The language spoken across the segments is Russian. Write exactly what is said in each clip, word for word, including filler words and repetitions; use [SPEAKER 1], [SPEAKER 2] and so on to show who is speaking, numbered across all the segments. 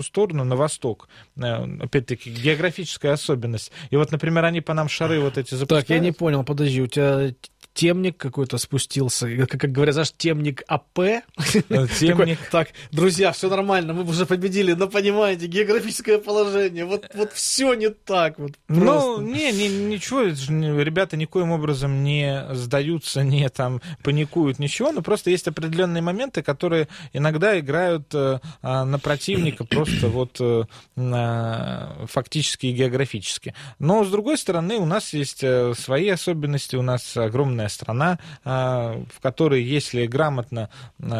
[SPEAKER 1] сторону, на восток. Опять-таки, географическая особенность. И вот, например, они по нам шары вот эти запускают.
[SPEAKER 2] Так, я не понял, подожди, у тебя темник какой-то спустился, как, как говорят, знаешь, темник АП.
[SPEAKER 1] Темник.
[SPEAKER 2] Так, друзья, все нормально, мы уже победили, но понимаете, географическое положение, вот, вот все не так. Вот,
[SPEAKER 1] ну, не, не, ничего, ребята никоим образом не сдаются, не там паникуют, ничего, но просто есть определенные моменты, которые иногда играют а, на противника просто вот а, фактически и географически. Но, с другой стороны, у нас есть свои особенности, у нас огромная страна, в которой, если грамотно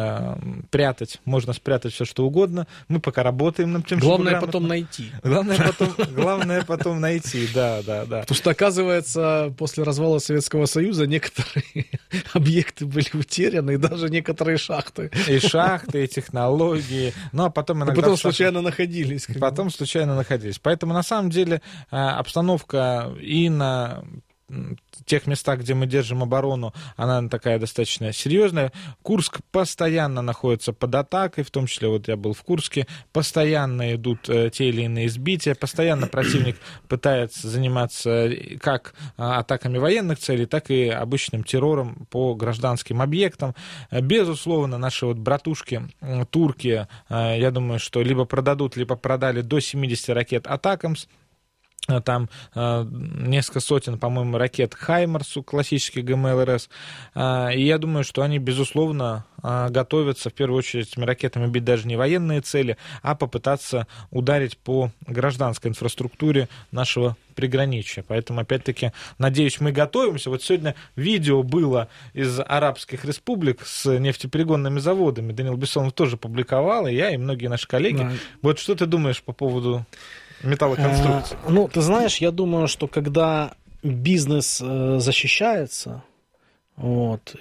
[SPEAKER 1] прятать, можно спрятать все, что угодно. Мы пока работаем над тем,
[SPEAKER 2] главное потом найти.
[SPEAKER 1] Главное потом, главное потом найти, да, да, да.
[SPEAKER 2] Потому что, оказывается, после развала Советского Союза некоторые объекты были утеряны, и даже некоторые шахты.
[SPEAKER 1] И шахты, и технологии. Ну, а потом иногда...
[SPEAKER 2] И потом случайно находились.
[SPEAKER 1] Потом случайно находились. Поэтому, на самом деле, обстановка и на тех местах, где мы держим оборону, она такая достаточно серьезная. Курск постоянно находится под атакой, в том числе вот я был в Курске, постоянно идут э, те или иные сбития, постоянно противник пытается заниматься как э, атаками военных целей, так и обычным террором по гражданским объектам. Безусловно, наши вот братушки, э, турки, э, я думаю, что либо продадут, либо продали до семидесяти ракет «Атакамс». Там э, несколько сотен, по-моему, ракет «Хаймарсу», классических ГМЛРС. Э, и я думаю, что они, безусловно, э, готовятся, в первую очередь, этими ракетами бить даже не военные цели, а попытаться ударить по гражданской инфраструктуре нашего приграничья. Поэтому, опять-таки, надеюсь, мы готовимся. Вот сегодня видео было из арабских республик с нефтеперегонными заводами. Даниил Бессонов тоже публиковал, и я, и многие наши коллеги. Да. Вот что ты думаешь по поводу металлоконструкции?
[SPEAKER 2] А, ну, ты знаешь, я думаю, что когда бизнес э, защищается, вот,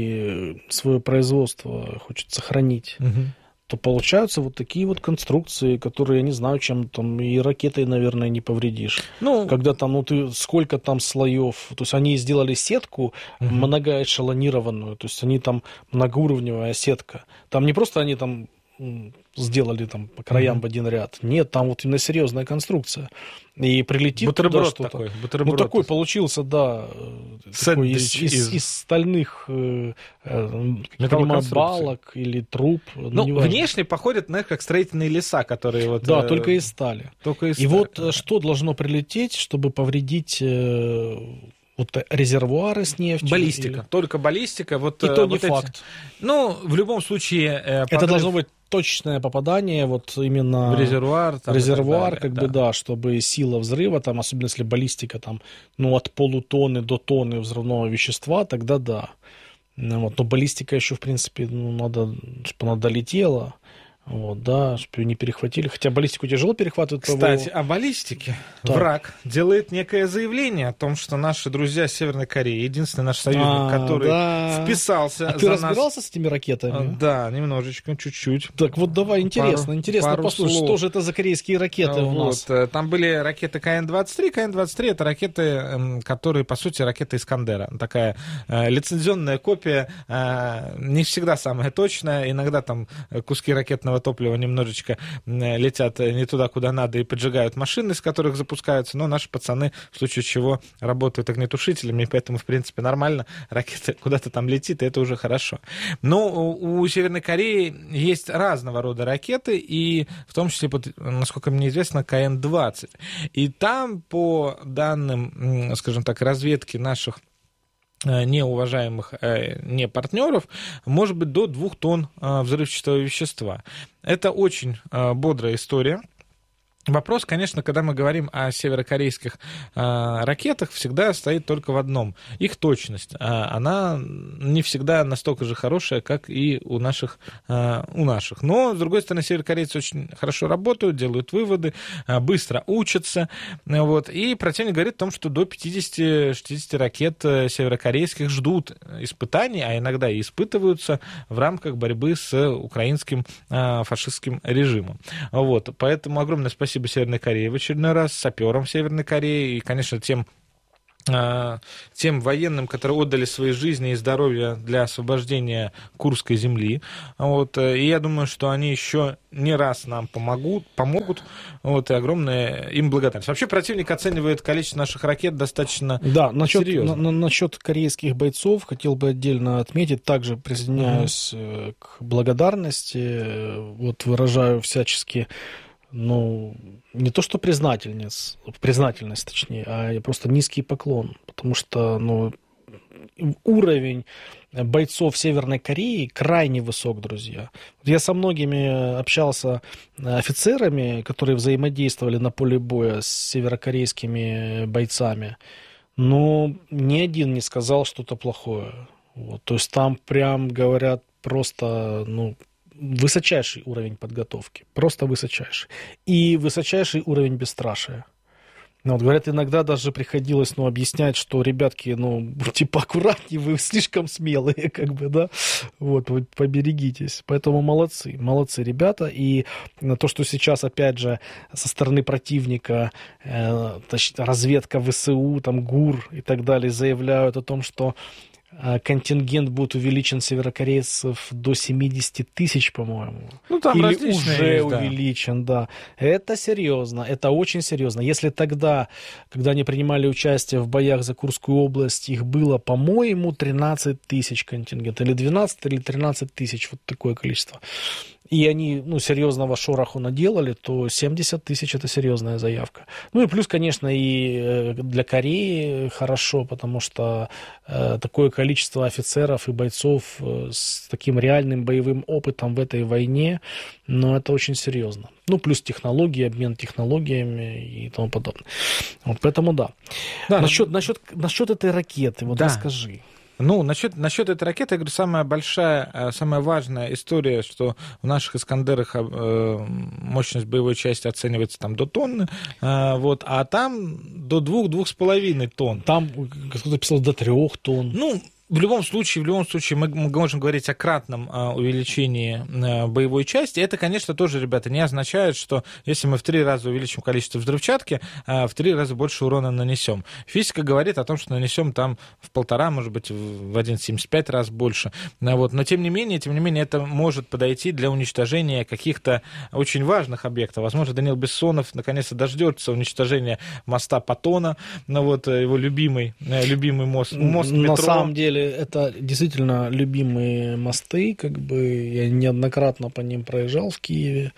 [SPEAKER 2] и свое производство хочет сохранить, угу. то получаются вот такие вот конструкции, которые, я не знаю, чем там и ракетой, наверное, не повредишь. Ну, когда там, ну, ты сколько там слоев, то есть они сделали сетку угу. многоэшелонированную, то есть они там многоуровневая сетка. Там не просто они там сделали там по краям mm-hmm. в один ряд. Нет, там вот именно серьезная конструкция. И прилетит
[SPEAKER 1] бутерброд
[SPEAKER 2] туда
[SPEAKER 1] такой,
[SPEAKER 2] что-то.
[SPEAKER 1] бутерброд.
[SPEAKER 2] Ну, такой получился, да, такой из, из, из... из стальных э, понимаю, балок или труб.
[SPEAKER 1] Ну, ну внешне походят, знаешь, как строительные леса, которые вот...
[SPEAKER 2] Да, э... только из стали.
[SPEAKER 1] Только из
[SPEAKER 2] И
[SPEAKER 1] стали,
[SPEAKER 2] вот
[SPEAKER 1] да.
[SPEAKER 2] что должно прилететь, чтобы повредить... Э... Вот резервуары с нефтью.
[SPEAKER 1] Баллистика.
[SPEAKER 2] Или...
[SPEAKER 1] Только баллистика. Вот,
[SPEAKER 2] и то не
[SPEAKER 1] вот
[SPEAKER 2] факт.
[SPEAKER 1] Эти... Ну, в любом случае... Э, подрыв...
[SPEAKER 2] Это должно быть точное попадание вот именно...
[SPEAKER 1] В резервуар.
[SPEAKER 2] Там, резервуар, как
[SPEAKER 1] да.
[SPEAKER 2] бы, да, чтобы сила взрыва, там, особенно если баллистика, там, ну, от полутонны до тонны взрывного вещества, тогда да. Вот. Но баллистика еще, в принципе, ну, надо, чтобы она долетела. Вот, да, чтобы ее не перехватили. Хотя баллистику тяжело перехватывать.
[SPEAKER 1] Кстати, о баллистике. Так. Враг делает некое заявление о том, что наши друзья с Северной Кореи, единственный наш союзник, а, который да. вписался
[SPEAKER 2] а
[SPEAKER 1] за
[SPEAKER 2] ты
[SPEAKER 1] нас...
[SPEAKER 2] разбирался с этими ракетами?
[SPEAKER 1] Да, немножечко, чуть-чуть.
[SPEAKER 2] Так вот давай, интересно,
[SPEAKER 1] пару,
[SPEAKER 2] интересно
[SPEAKER 1] пару
[SPEAKER 2] послушать,
[SPEAKER 1] слов.
[SPEAKER 2] что же это за корейские ракеты
[SPEAKER 1] а,
[SPEAKER 2] у
[SPEAKER 1] вот,
[SPEAKER 2] нас?
[SPEAKER 1] Там были ракеты Ка Эн двадцать три. Ка Эн двадцать три — это ракеты, которые, по сути, ракеты Искандера. Такая э, лицензионная копия, э, не всегда самая точная. Иногда там куски ракетного топлива немножечко летят не туда, куда надо, и поджигают машины, с которых запускаются, но наши пацаны, в случае чего, работают огнетушителями, и поэтому, в принципе, нормально, ракета куда-то там летит, и это уже хорошо. Но у Северной Кореи есть разного рода ракеты, и в том числе, насколько мне известно, Ка Эн двадцать. И там, по данным, скажем так, разведки наших неуважаемых не партнеров, может быть до двух тонн взрывчатого вещества. Это очень бодрая история. Вопрос, конечно, когда мы говорим о северокорейских э, ракетах, всегда стоит только в одном. Их точность. Э, она не всегда настолько же хорошая, как и у наших. Э, у наших. Но, с другой стороны, северокорейцы очень хорошо работают, делают выводы, э, быстро учатся. Э, вот, и противник говорит о том, что до пятидесяти-шестидесяти ракет северокорейских ждут испытаний, а иногда и испытываются в рамках борьбы с украинским э, фашистским режимом. Вот, поэтому огромное спасибо Спасибо Северной Корее в очередной раз, саперам Северной Кореи и, конечно, тем тем военным, которые отдали свои жизни и здоровье для освобождения Курской земли. Вот. И я думаю, что они еще не раз нам помогут, помогут. Вот. И огромная им благодарность. Вообще противник оценивает количество наших ракет достаточно
[SPEAKER 2] да, насчет,
[SPEAKER 1] серьезно.
[SPEAKER 2] На, на, насчет корейских бойцов хотел бы отдельно отметить. Также присоединяюсь mm-hmm. к благодарности. Вот выражаю всячески, ну, не то что признательность, признательность точнее, а просто низкий поклон, потому что, ну, уровень бойцов Северной Кореи крайне высок, друзья. Я со многими общался офицерами, которые взаимодействовали на поле боя с северокорейскими бойцами, но ни один не сказал что-то плохое. Вот. То есть там прям говорят просто, ну, высочайший уровень подготовки, просто высочайший. И высочайший уровень бесстрашия. Ну, вот, говорят, иногда даже приходилось, ну, объяснять, что, ребятки, ну, типа, аккуратнее, вы слишком смелые, как бы, да, вот, вы поберегитесь. Поэтому молодцы, молодцы ребята. И то, что сейчас, опять же, со стороны противника, э, разведка ВСУ, там, ГУР и так далее, заявляют о том, что контингент будет увеличен северокорейцев до семьдесят тысяч, по-моему.
[SPEAKER 1] Ну, там
[SPEAKER 2] или
[SPEAKER 1] уже
[SPEAKER 2] есть, увеличен, да. да. Это серьезно, это очень серьезно. Если тогда, когда они принимали участие в боях за Курскую область, их было, по-моему, тринадцать тысяч контингент, или двенадцать, или тринадцать тысяч, вот такое количество. И они, ну, серьезного шороху наделали, то семьдесят тысяч – это серьезная заявка. Ну и плюс, конечно, и для Кореи хорошо, потому что э, такое количество офицеров и бойцов с таким реальным боевым опытом в этой войне, ну, это очень серьезно. Ну, плюс технологии, обмен технологиями и тому подобное. Вот, поэтому да. да насчет, но... насчет, насчет этой ракеты, вот да. расскажи.
[SPEAKER 1] Ну, насчет, насчет этой ракеты, я говорю, самая большая, самая важная история, что в наших «Искандерах» мощность боевой части оценивается там до тонны, вот, а там до двух-двух с половиной тонн.
[SPEAKER 2] Там кто-то писал до трех тонн.
[SPEAKER 1] Ну, в любом случае, в любом случае мы, мы можем говорить о кратном а, увеличении а, боевой части. Это, конечно, тоже, ребята, не означает, что если мы в три раза увеличим количество взрывчатки, а, в три раза больше урона нанесем. Физика говорит о том, что нанесем там в полтора, может быть, в один целых семьдесят пять раз больше. А, вот. Но, тем не менее, тем не менее, это может подойти для уничтожения каких-то очень важных объектов. Возможно, Даниил Бессонов наконец-то дождется уничтожения моста Паттона, ну, вот, его любимый, любимый мост, мост метро.
[SPEAKER 2] На самом деле, это действительно любимые мосты, как бы я неоднократно по ним проезжал в Киеве,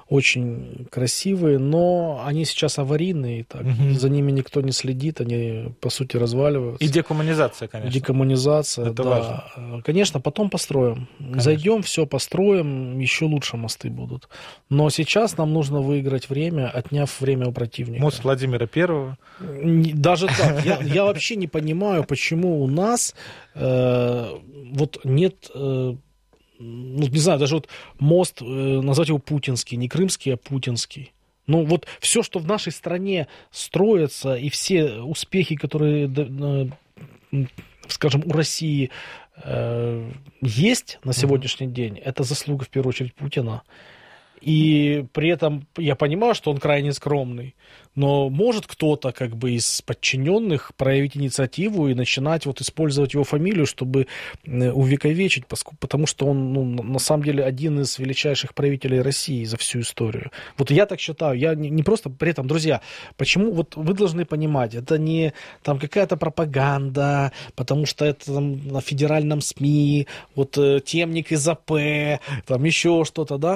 [SPEAKER 2] очень красивые, но они сейчас аварийные, так, угу. за ними никто не следит, они, по сути, разваливаются.
[SPEAKER 1] И декоммунизация, конечно.
[SPEAKER 2] Декоммунизация,
[SPEAKER 1] это
[SPEAKER 2] да.
[SPEAKER 1] важно.
[SPEAKER 2] Конечно, потом построим. Конечно. Зайдем, все построим, еще лучше мосты будут. Но сейчас нам нужно выиграть время, отняв время у противника.
[SPEAKER 1] Мост Владимира Первого.
[SPEAKER 2] Даже так. Я, я вообще не понимаю, почему у нас э, вот нет... Э, ну, не знаю, даже вот мост, э, назвать его путинский, не крымский, а путинский. Ну, вот все, что в нашей стране строится, и все успехи, которые, э, скажем, у России э, есть на сегодняшний mm-hmm. день, это заслуга, в первую очередь, Путина. И при этом я понимаю, что он крайне скромный, но может кто-то как бы из подчиненных проявить инициативу и начинать вот использовать его фамилию, чтобы увековечить, потому что он, ну, на самом деле один из величайших правителей России за всю историю. Вот я так считаю, я не, не просто при этом, друзья, почему, вот вы должны понимать, это не там какая-то пропаганда, потому что это там на федеральном СМИ, вот темник из АП, там еще что-то, да.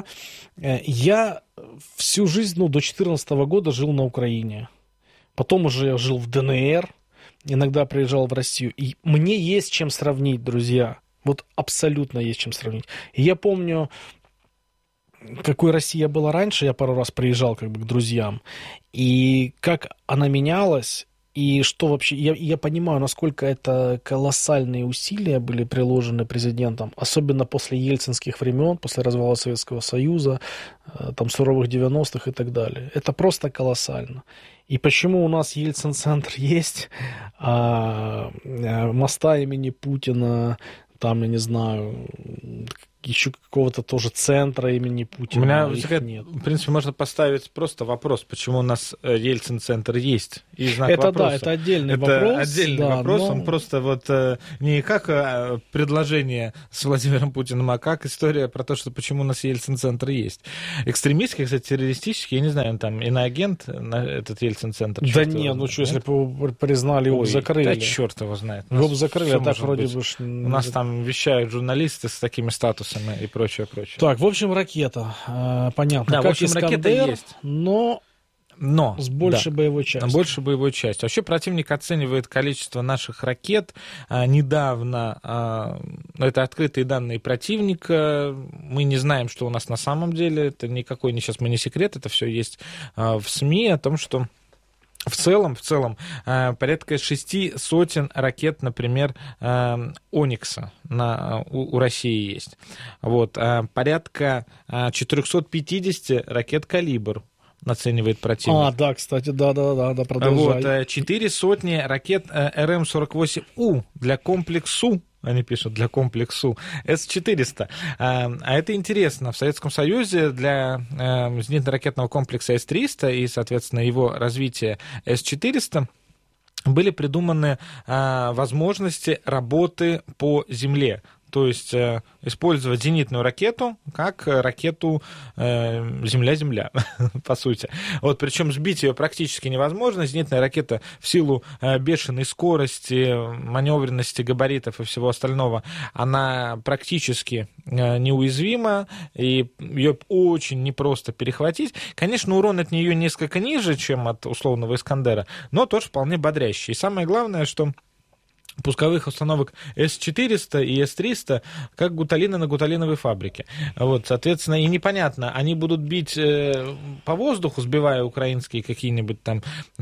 [SPEAKER 2] Я всю жизнь, ну, до две тысячи четырнадцатого года жил на Украине. Потом уже я жил в ДНР, иногда приезжал в Россию. И мне есть чем сравнить, друзья. Вот абсолютно есть чем сравнить. И я помню, какой Россия была раньше, я пару раз приезжал как бы к друзьям. И как она менялась. И что вообще, я, я понимаю, насколько это колоссальные усилия были приложены президентом, особенно после ельцинских времен, после развала Советского Союза, там, суровых девяностых и так далее. Это просто колоссально. И почему у нас Ельцин-центр есть, а моста имени Путина, там, я не знаю, еще какого-то тоже центра имени Путина.
[SPEAKER 1] У меня
[SPEAKER 2] их нет.
[SPEAKER 1] В принципе, можно поставить просто вопрос, почему у нас Ельцин-центр есть. И знак
[SPEAKER 2] это
[SPEAKER 1] вопроса.
[SPEAKER 2] Да, это отдельный
[SPEAKER 1] это
[SPEAKER 2] вопрос.
[SPEAKER 1] отдельный
[SPEAKER 2] да,
[SPEAKER 1] вопрос.
[SPEAKER 2] но...
[SPEAKER 1] Он просто вот не как предложение с Владимиром Путиным, а как история про то, что почему у нас Ельцин-центр есть. Экстремистский, кстати, террористический, я не знаю, там иноагент на этот Ельцин-центр.
[SPEAKER 2] Да не, ну что, если бы его признали, его бы закрыли.
[SPEAKER 1] Да черт его знает.
[SPEAKER 2] Его бы закрыли, а так вроде бы...
[SPEAKER 1] У нас там вещают журналисты с такими статусами и прочее, прочее.
[SPEAKER 2] Так, в общем, ракета. Понятно.
[SPEAKER 1] Да,
[SPEAKER 2] как
[SPEAKER 1] в общем,
[SPEAKER 2] Искандер,
[SPEAKER 1] ракета есть.
[SPEAKER 2] Но...
[SPEAKER 1] Но
[SPEAKER 2] с большей
[SPEAKER 1] да,
[SPEAKER 2] боевой частью.
[SPEAKER 1] Больше боевой частью. Вообще противник оценивает количество наших ракет. А, недавно, а, это открытые данные противника, мы не знаем, что у нас на самом деле, это никакой не, сейчас мы не секрет, это все есть а, в СМИ, о том, что в целом, в целом, порядка шести сотен ракет, например, «Оникса» на, у, у России есть. Вот, порядка четыреста пятьдесят ракет «Калибр» оценивает противник.
[SPEAKER 2] А, да, кстати, да-да-да, да, продолжай.
[SPEAKER 1] Вот, четыре сотни ракет эр эм сорок восемь у для комплексу, они пишут, для комплексу эс четыреста. А это интересно. В Советском Союзе для зенитно-ракетного комплекса эс триста и, соответственно, его развития эс четыреста были придуманы возможности работы по земле. То есть э, использовать зенитную ракету как ракету э, Земля-Земля, по сути. Вот, причем сбить ее практически невозможно. Зенитная ракета в силу э, бешеной скорости, маневренности, габаритов и всего остального, она практически э, неуязвима, и ее очень непросто перехватить. Конечно, урон от нее несколько ниже, чем от условного «Искандера», но тоже вполне бодрящий. И самое главное, что пусковых установок эс четыреста и эс триста как гуталины на гуталиновой фабрике. Вот, соответственно, и непонятно, они будут бить э, по воздуху, сбивая украинские какие-нибудь там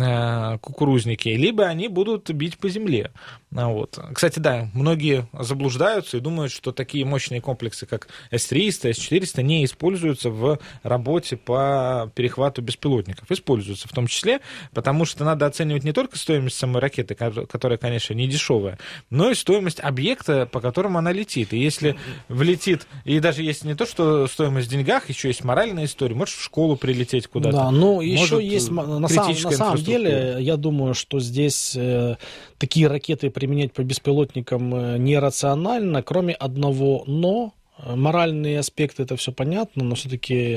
[SPEAKER 1] э, кукурузники, либо они будут бить по земле. Вот. Кстати, да, многие заблуждаются и думают, что такие мощные комплексы, как эс триста, эс четыреста, не используются в работе по перехвату беспилотников. Используются в том числе, потому что надо оценивать не только стоимость самой ракеты, которая, конечно, не дешевая, но и стоимость объекта, по которому она летит. И если влетит, и даже если не то, что стоимость в деньгах, еще есть моральная история, можешь в школу прилететь куда-то.
[SPEAKER 2] Да, ну еще есть, на, сам, на самом деле, я думаю, что здесь э, такие ракеты применять по беспилотникам э, нерационально, кроме одного «но». Моральные аспекты, это все понятно, но все-таки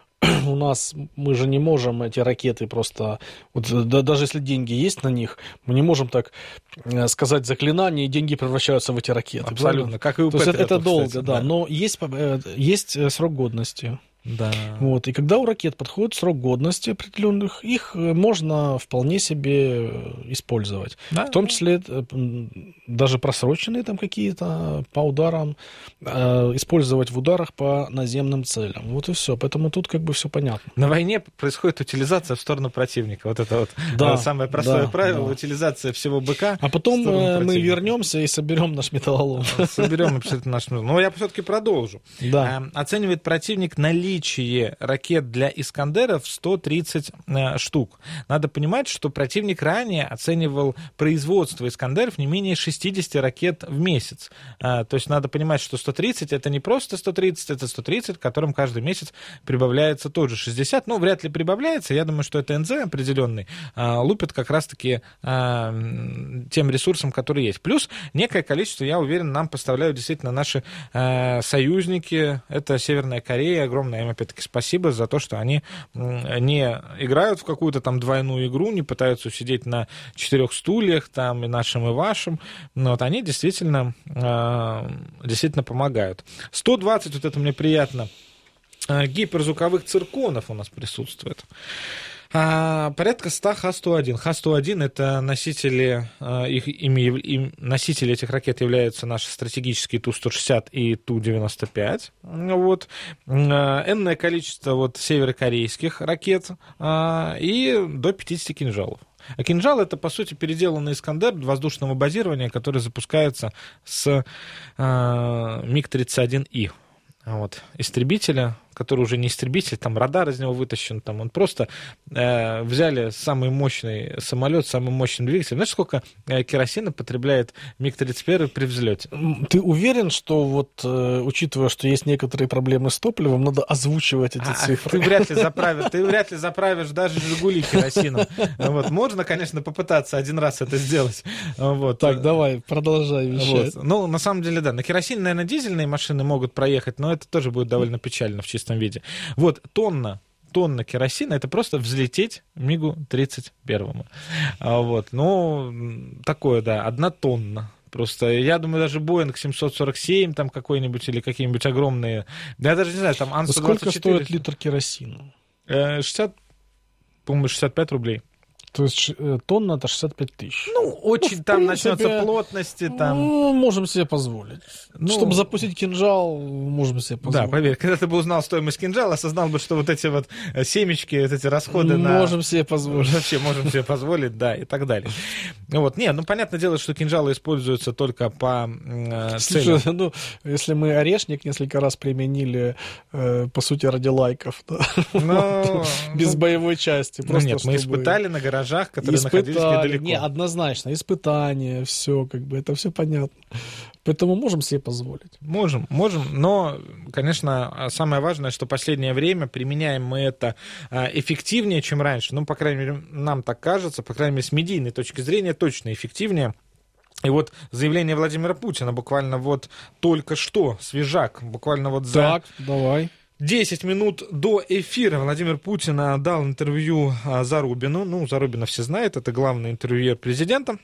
[SPEAKER 2] у нас, мы же не можем эти ракеты просто, вот, да, даже если деньги есть на них, мы не можем так сказать заклинание, и деньги превращаются в эти ракеты.
[SPEAKER 1] Абсолютно, как и у
[SPEAKER 2] То есть это долго,
[SPEAKER 1] кстати,
[SPEAKER 2] да,
[SPEAKER 1] да,
[SPEAKER 2] но есть, есть срок годности.
[SPEAKER 1] Да.
[SPEAKER 2] Вот. И когда у ракет подходит срок годности определенных, их можно вполне себе использовать. Да. В том числе даже просроченные там какие-то по ударам, э, использовать в ударах по наземным целям. Вот и все. Поэтому тут как бы все понятно.
[SPEAKER 1] На войне происходит утилизация в сторону противника. Вот это вот
[SPEAKER 2] да,
[SPEAKER 1] самое простое
[SPEAKER 2] да,
[SPEAKER 1] правило, да. Утилизация всего быка.
[SPEAKER 2] А потом мы вернемся и соберем наш металлолом.
[SPEAKER 1] Соберем абсолютно наш металлолом. Но я все-таки продолжу.
[SPEAKER 2] Да.
[SPEAKER 1] Оценивает противник наличие ракет для «Искандеров» сто тридцать э, штук. Надо понимать, что противник ранее оценивал производство «Искандеров» не менее шестьдесят ракет в месяц. А, то есть надо понимать, что сто тридцать это не просто сто тридцать, это сто тридцать, к которым каждый месяц прибавляется тоже шестьдесят. Ну, вряд ли прибавляется. Я думаю, что это эн зэ определенный а, лупит как раз-таки а, тем ресурсом, который есть. Плюс некое количество, я уверен, нам поставляют действительно наши а, союзники. Это Северная Корея, огромная им опять-таки спасибо за то, что они не играют в какую-то там двойную игру, не пытаются сидеть на четырех стульях, там, и нашим, и вашим. Но вот они действительно, действительно помогают. сто двадцать, вот это мне приятно, гиперзвуковых цирконов у нас присутствует. А, порядка ста ха сто один. ха сто один это носители, их, ими, им, носители этих ракет являются наши стратегические ту сто шестьдесят и ту девяносто пять. Вот. Энное количество вот, северокорейских ракет а, и до пятидесяти кинжалов. А кинжал — это, по сути, переделанный «Искандер» воздушного базирования, который запускается с а, миг тридцать один и. Вот, истребителя, который уже не истребитель, там радар из него вытащен, там он просто э, взяли самый мощный самолет, самый мощный двигатель. Знаешь, сколько э, керосина потребляет миг тридцать один при взлете?
[SPEAKER 2] Ты уверен, что вот, э, учитывая, что есть некоторые проблемы с топливом, надо озвучивать эти
[SPEAKER 1] а,
[SPEAKER 2] цифры?
[SPEAKER 1] Ты вряд ли заправишь, ты вряд ли заправишь даже «Жигули» керосином. Вот. Можно, конечно, попытаться один раз это сделать. Вот.
[SPEAKER 2] Так, давай, продолжай вещать.
[SPEAKER 1] Вот. Ну, на самом деле, да. На керосине, наверное, дизельные машины могут проехать, но это тоже будет довольно печально в чистом виде. Вот, тонна, тонна керосина — это просто взлететь мигу тридцать один. Вот. Ну, такое, да, одна тонна. Просто, я думаю, даже Боинг семьсот сорок семь там какой-нибудь или какие-нибудь огромные... Я даже не знаю, там Ан сто двадцать четыре...
[SPEAKER 2] Сколько стоит литр керосина?
[SPEAKER 1] шестьдесят, по-моему, шестьдесят пять рублей.
[SPEAKER 2] То есть тонна — это шестьдесят пять тысяч.
[SPEAKER 1] Ну, очень
[SPEAKER 2] ну,
[SPEAKER 1] там
[SPEAKER 2] принципе,
[SPEAKER 1] начнется плотности. Там.
[SPEAKER 2] Ну, можем себе позволить. Ну, чтобы запустить кинжал, можем себе позволить.
[SPEAKER 1] Да, поверь, когда ты бы узнал стоимость кинжала, осознал бы, что вот эти вот семечки, вот эти расходы
[SPEAKER 2] можем
[SPEAKER 1] на...
[SPEAKER 2] Можем себе позволить.
[SPEAKER 1] Вообще можем себе позволить, да, и так далее. Вот. Не, ну, понятное дело, что кинжалы используются только по э, целям.
[SPEAKER 2] Слушай, ну, если мы орешник несколько раз применили, э, по сути, ради лайков, да?
[SPEAKER 1] Но...
[SPEAKER 2] без ну, боевой части.
[SPEAKER 1] Ну, нет, чтобы... мы испытали на гаражах, которые испытали, находились недалеко.
[SPEAKER 2] Не, однозначно, испытания, все, как бы, это все понятно. Поэтому можем себе позволить.
[SPEAKER 1] Можем, можем, но, конечно, самое важное, что в последнее время применяем мы это эффективнее, чем раньше. Ну, по крайней мере, нам так кажется, по крайней мере, с медийной точки зрения точно эффективнее. И вот заявление Владимира Путина буквально вот только что, свежак, буквально вот за...
[SPEAKER 2] Так, давай.
[SPEAKER 1] десять минут до эфира Владимир Путин дал интервью Зарубину. Ну, Зарубина все знают, это главный интервьюер президента.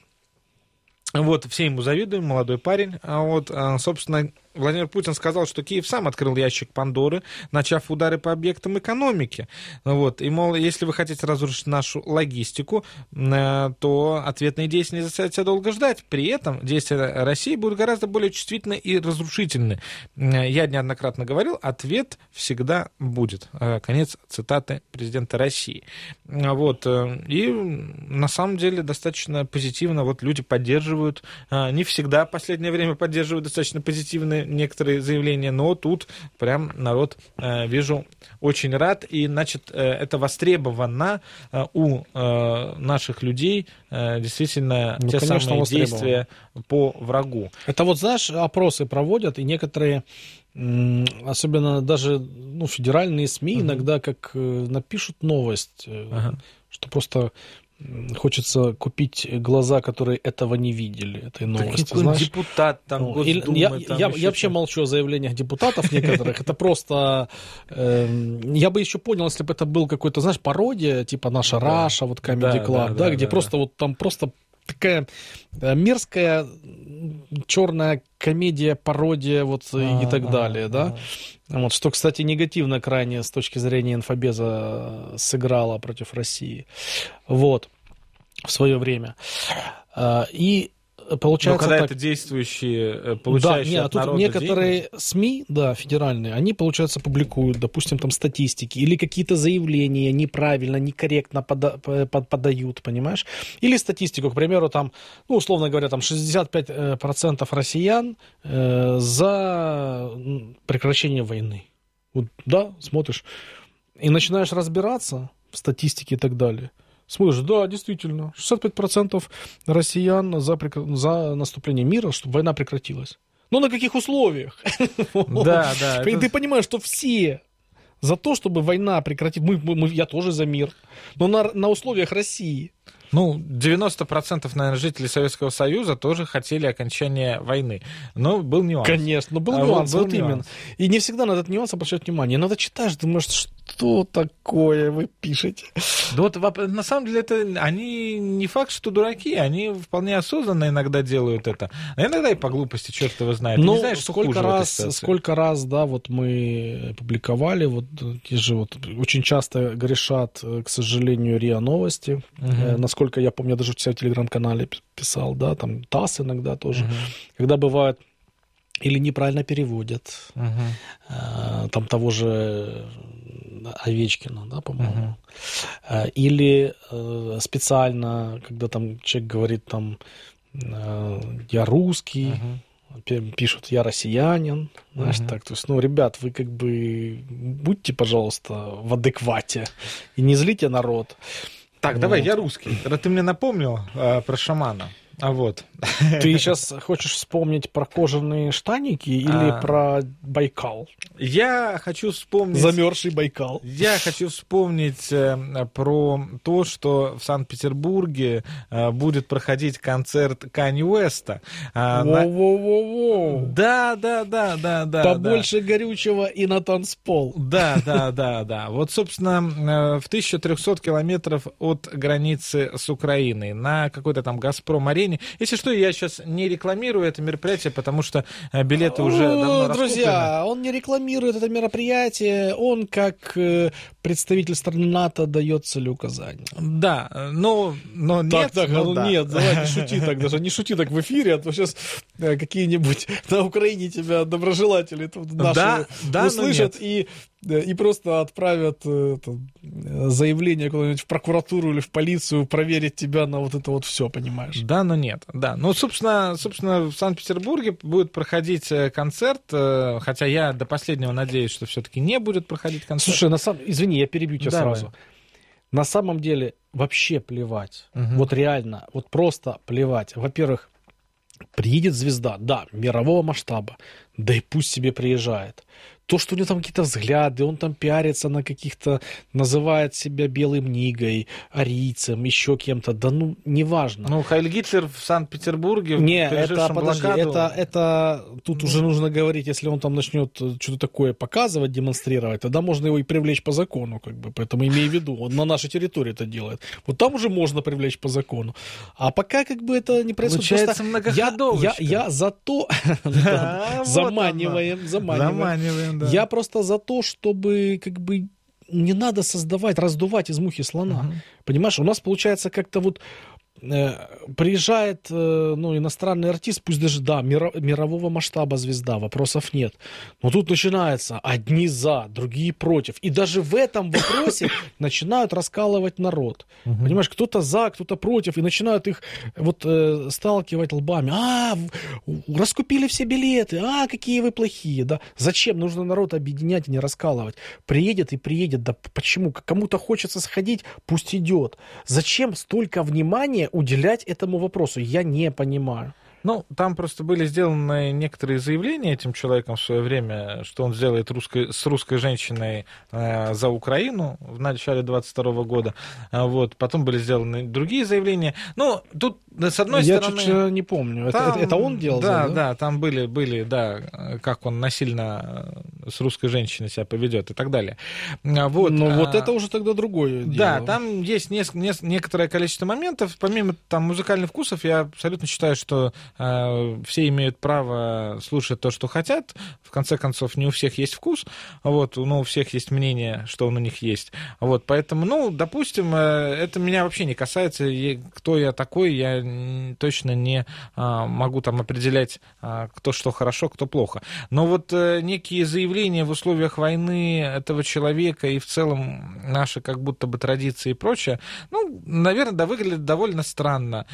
[SPEAKER 1] Вот, все ему завидуем, молодой парень. А вот, собственно, Владимир Путин сказал, что Киев сам открыл ящик Пандоры, начав удары по объектам экономики. Вот, и, мол, если вы хотите разрушить нашу логистику, то ответные действия не заставят себя долго ждать. При этом действия России будут гораздо более чувствительны и разрушительны. Я неоднократно говорил, ответ всегда будет. Конец цитаты президента России. Вот, и на самом деле достаточно позитивно вот люди поддерживают, не всегда в последнее время поддерживают достаточно позитивные некоторые заявления, но тут прям народ, э, вижу, очень рад, и, значит, э, это востребовано э, у э, наших людей, э, действительно, ну, те конечно, самые действия по врагу.
[SPEAKER 2] Это вот, знаешь, опросы проводят, и некоторые, особенно даже ну, федеральные СМИ, uh-huh. иногда как напишут новость, uh-huh. что просто... Хочется купить глаза, которые этого не видели, этой новости.
[SPEAKER 1] Так, знаешь? Депутат там, Госдумы,
[SPEAKER 2] я,
[SPEAKER 1] там
[SPEAKER 2] я, я вообще молчу о заявлениях депутатов некоторых. Это просто... Я бы еще понял, если бы это был какой-то, знаешь, пародия, типа наша Раша, вот Comedy Club, да, где просто вот там просто такая мерзкая черная комедия, пародия вот и так далее, да. Вот, что, кстати, негативно крайне с точки зрения инфобеза сыграло против России. Вот. В свое время. И получается...
[SPEAKER 1] Но когда
[SPEAKER 2] так...
[SPEAKER 1] это действующие, получающие
[SPEAKER 2] да, нет,
[SPEAKER 1] от
[SPEAKER 2] а тут
[SPEAKER 1] народа
[SPEAKER 2] некоторые
[SPEAKER 1] деньги...
[SPEAKER 2] СМИ, да, федеральные, они, получается, публикуют, допустим, там статистики или какие-то заявления неправильно, некорректно пода- подают, понимаешь? Или статистику, к примеру, там, ну, условно говоря, там шестьдесят пять процентов россиян э, за прекращение войны. Вот, да, смотришь, и начинаешь разбираться в статистике и так далее. Смотришь, да, действительно, шестьдесят пять процентов россиян за, прекр... за наступление мира, чтобы война прекратилась. Но на каких условиях?
[SPEAKER 1] Да, да.
[SPEAKER 2] И ты понимаешь, что все за то, чтобы война прекратилась. Мы, мы, я тоже за мир. Но на, на условиях России.
[SPEAKER 1] Ну, девяносто процентов, наверное, жителей Советского Союза тоже хотели окончания войны. Но был нюанс.
[SPEAKER 2] Конечно, но был а нюанс, вот, был вот нюанс. Именно. И не всегда на этот нюанс обращать внимание. Иногда читаешь, думаешь, что такое вы пишете?
[SPEAKER 1] Да вот, на самом деле, это они не факт, что дураки, они вполне осознанно иногда делают это. А иногда и по глупости, черт его знает.
[SPEAKER 2] Ну,
[SPEAKER 1] не знаешь,
[SPEAKER 2] сколько раз, сколько раз, да, вот мы публиковали, вот те же вот очень часто грешат, к сожалению, РИА Новости, угу. насколько я помню, я даже у себя в телеграм-канале писал, да, там ТАСС иногда тоже, uh-huh. когда бывает или неправильно переводят, uh-huh. э, там того же Овечкина, да, по-моему, uh-huh. э, или э, специально, когда там человек говорит там, э, я русский, uh-huh. пишут, я россиянин, знаешь, uh-huh. так, то есть, ну, ребят, вы как бы будьте, пожалуйста, в адеквате и не злите народ.
[SPEAKER 1] Так, вот. Давай, я русский. Ты мне напомнил э, про шамана. А вот.
[SPEAKER 2] Ты сейчас хочешь вспомнить про кожаные штаники или а... про Байкал?
[SPEAKER 1] Я хочу вспомнить...
[SPEAKER 2] Замерзший Байкал.
[SPEAKER 1] Я хочу вспомнить э, про то, что в Санкт-Петербурге э, будет проходить концерт Канье Уэста.
[SPEAKER 2] А, Воу-воу-воу-воу.
[SPEAKER 1] На... Да, да, да, да, да.
[SPEAKER 2] Побольше
[SPEAKER 1] да.
[SPEAKER 2] горючего и на танцпол.
[SPEAKER 1] Да, да, да, да. Вот, собственно, в тысяча триста километров от границы с Украиной на какой-то там «Газпром-арене». Если что, я сейчас не рекламирую это мероприятие, потому что билеты уже давно раскуплены.
[SPEAKER 2] Друзья, он не рекламирует это мероприятие, он как представитель страны НАТО дает целеуказания.
[SPEAKER 1] Да, но, но
[SPEAKER 2] так,
[SPEAKER 1] нет.
[SPEAKER 2] Так,
[SPEAKER 1] ну,
[SPEAKER 2] ну,
[SPEAKER 1] да.
[SPEAKER 2] Нет, давай не шути так даже, не шути так в эфире, а то сейчас какие-нибудь на Украине тебя доброжелатели наши
[SPEAKER 1] да, да,
[SPEAKER 2] услышат и и просто отправят это, заявление куда-нибудь в прокуратуру или в полицию проверить тебя на вот это вот все, понимаешь?
[SPEAKER 1] Да, но нет. Да. Ну, собственно, собственно, в Санкт-Петербурге будет проходить концерт, хотя я до последнего надеюсь, что все-таки не будет проходить концерт.
[SPEAKER 2] Слушай, на самом... извини, я перебью тебя
[SPEAKER 1] Давай.
[SPEAKER 2] сразу. На самом деле вообще плевать.
[SPEAKER 1] Угу.
[SPEAKER 2] Вот реально, вот просто плевать. Во-первых, приедет звезда, да, мирового масштаба, да и пусть себе приезжает. То, что у него там какие-то взгляды, он там пиарится на каких-то, называет себя белым нигой, арийцем, еще кем-то, да ну, неважно.
[SPEAKER 1] Ну, Хайль Гитлер в Санкт-Петербурге,
[SPEAKER 2] не,
[SPEAKER 1] в
[SPEAKER 2] это, подожди,
[SPEAKER 1] блокаду...
[SPEAKER 2] это, это тут ну... уже нужно говорить, если он там начнет что-то такое показывать, демонстрировать, тогда можно его и привлечь по закону, как бы, поэтому имей в виду, он на нашей территории это делает. Вот там уже можно привлечь по закону. А пока как бы это не происходит.
[SPEAKER 1] Получается многоходовочка.
[SPEAKER 2] Я, я, я за то... Заманиваем, заманиваем. Да. Я просто за то, чтобы как бы не надо создавать, раздувать из мухи слона. Uh-huh. Понимаешь, у нас получается как-то вот э, приезжает э, ну, иностранный артист, пусть даже, да, миро, мирового масштаба звезда, вопросов нет. Но тут начинается одни за, другие против. И даже в этом вопросе начинают раскалывать народ. Uh-huh. Понимаешь, кто-то за, кто-то против, и начинают их вот э, сталкивать лбами. А, раскупили все билеты, а, какие вы плохие. Да? Зачем? Нужно народ объединять и не раскалывать. Приедет и приедет. Да почему? Кому-то хочется сходить, пусть идет. Зачем столько внимания уделять этому вопросу? Я не понимаю.
[SPEAKER 1] Ну, там просто были сделаны некоторые заявления этим человеком в свое время, что он сделает русской, с русской женщиной э, за Украину в начале двадцать второго года. А вот, потом были сделаны другие заявления. Ну, тут, с одной
[SPEAKER 2] Я
[SPEAKER 1] стороны...
[SPEAKER 2] Я чуть не помню. Там, это, это он делал?
[SPEAKER 1] Да,
[SPEAKER 2] да,
[SPEAKER 1] да, там были, были, да, как он насильно с русской женщиной себя поведет и так далее. Вот.
[SPEAKER 2] Ну,
[SPEAKER 1] а,
[SPEAKER 2] вот это уже тогда другое дело.
[SPEAKER 1] Да, там есть не, не, некоторое количество моментов. Помимо там музыкальных вкусов, я абсолютно считаю, что все имеют право слушать то, что хотят. В конце концов, не у всех есть вкус, вот, но у всех есть мнение, что он у них есть. Вот, поэтому, ну, допустим, это меня вообще не касается. Кто я такой, я точно не могу там определять, кто что хорошо, кто плохо. Но вот некие заявления в условиях войны этого человека и в целом наши как будто бы традиции и прочее, ну, наверное, да, выглядит довольно странно.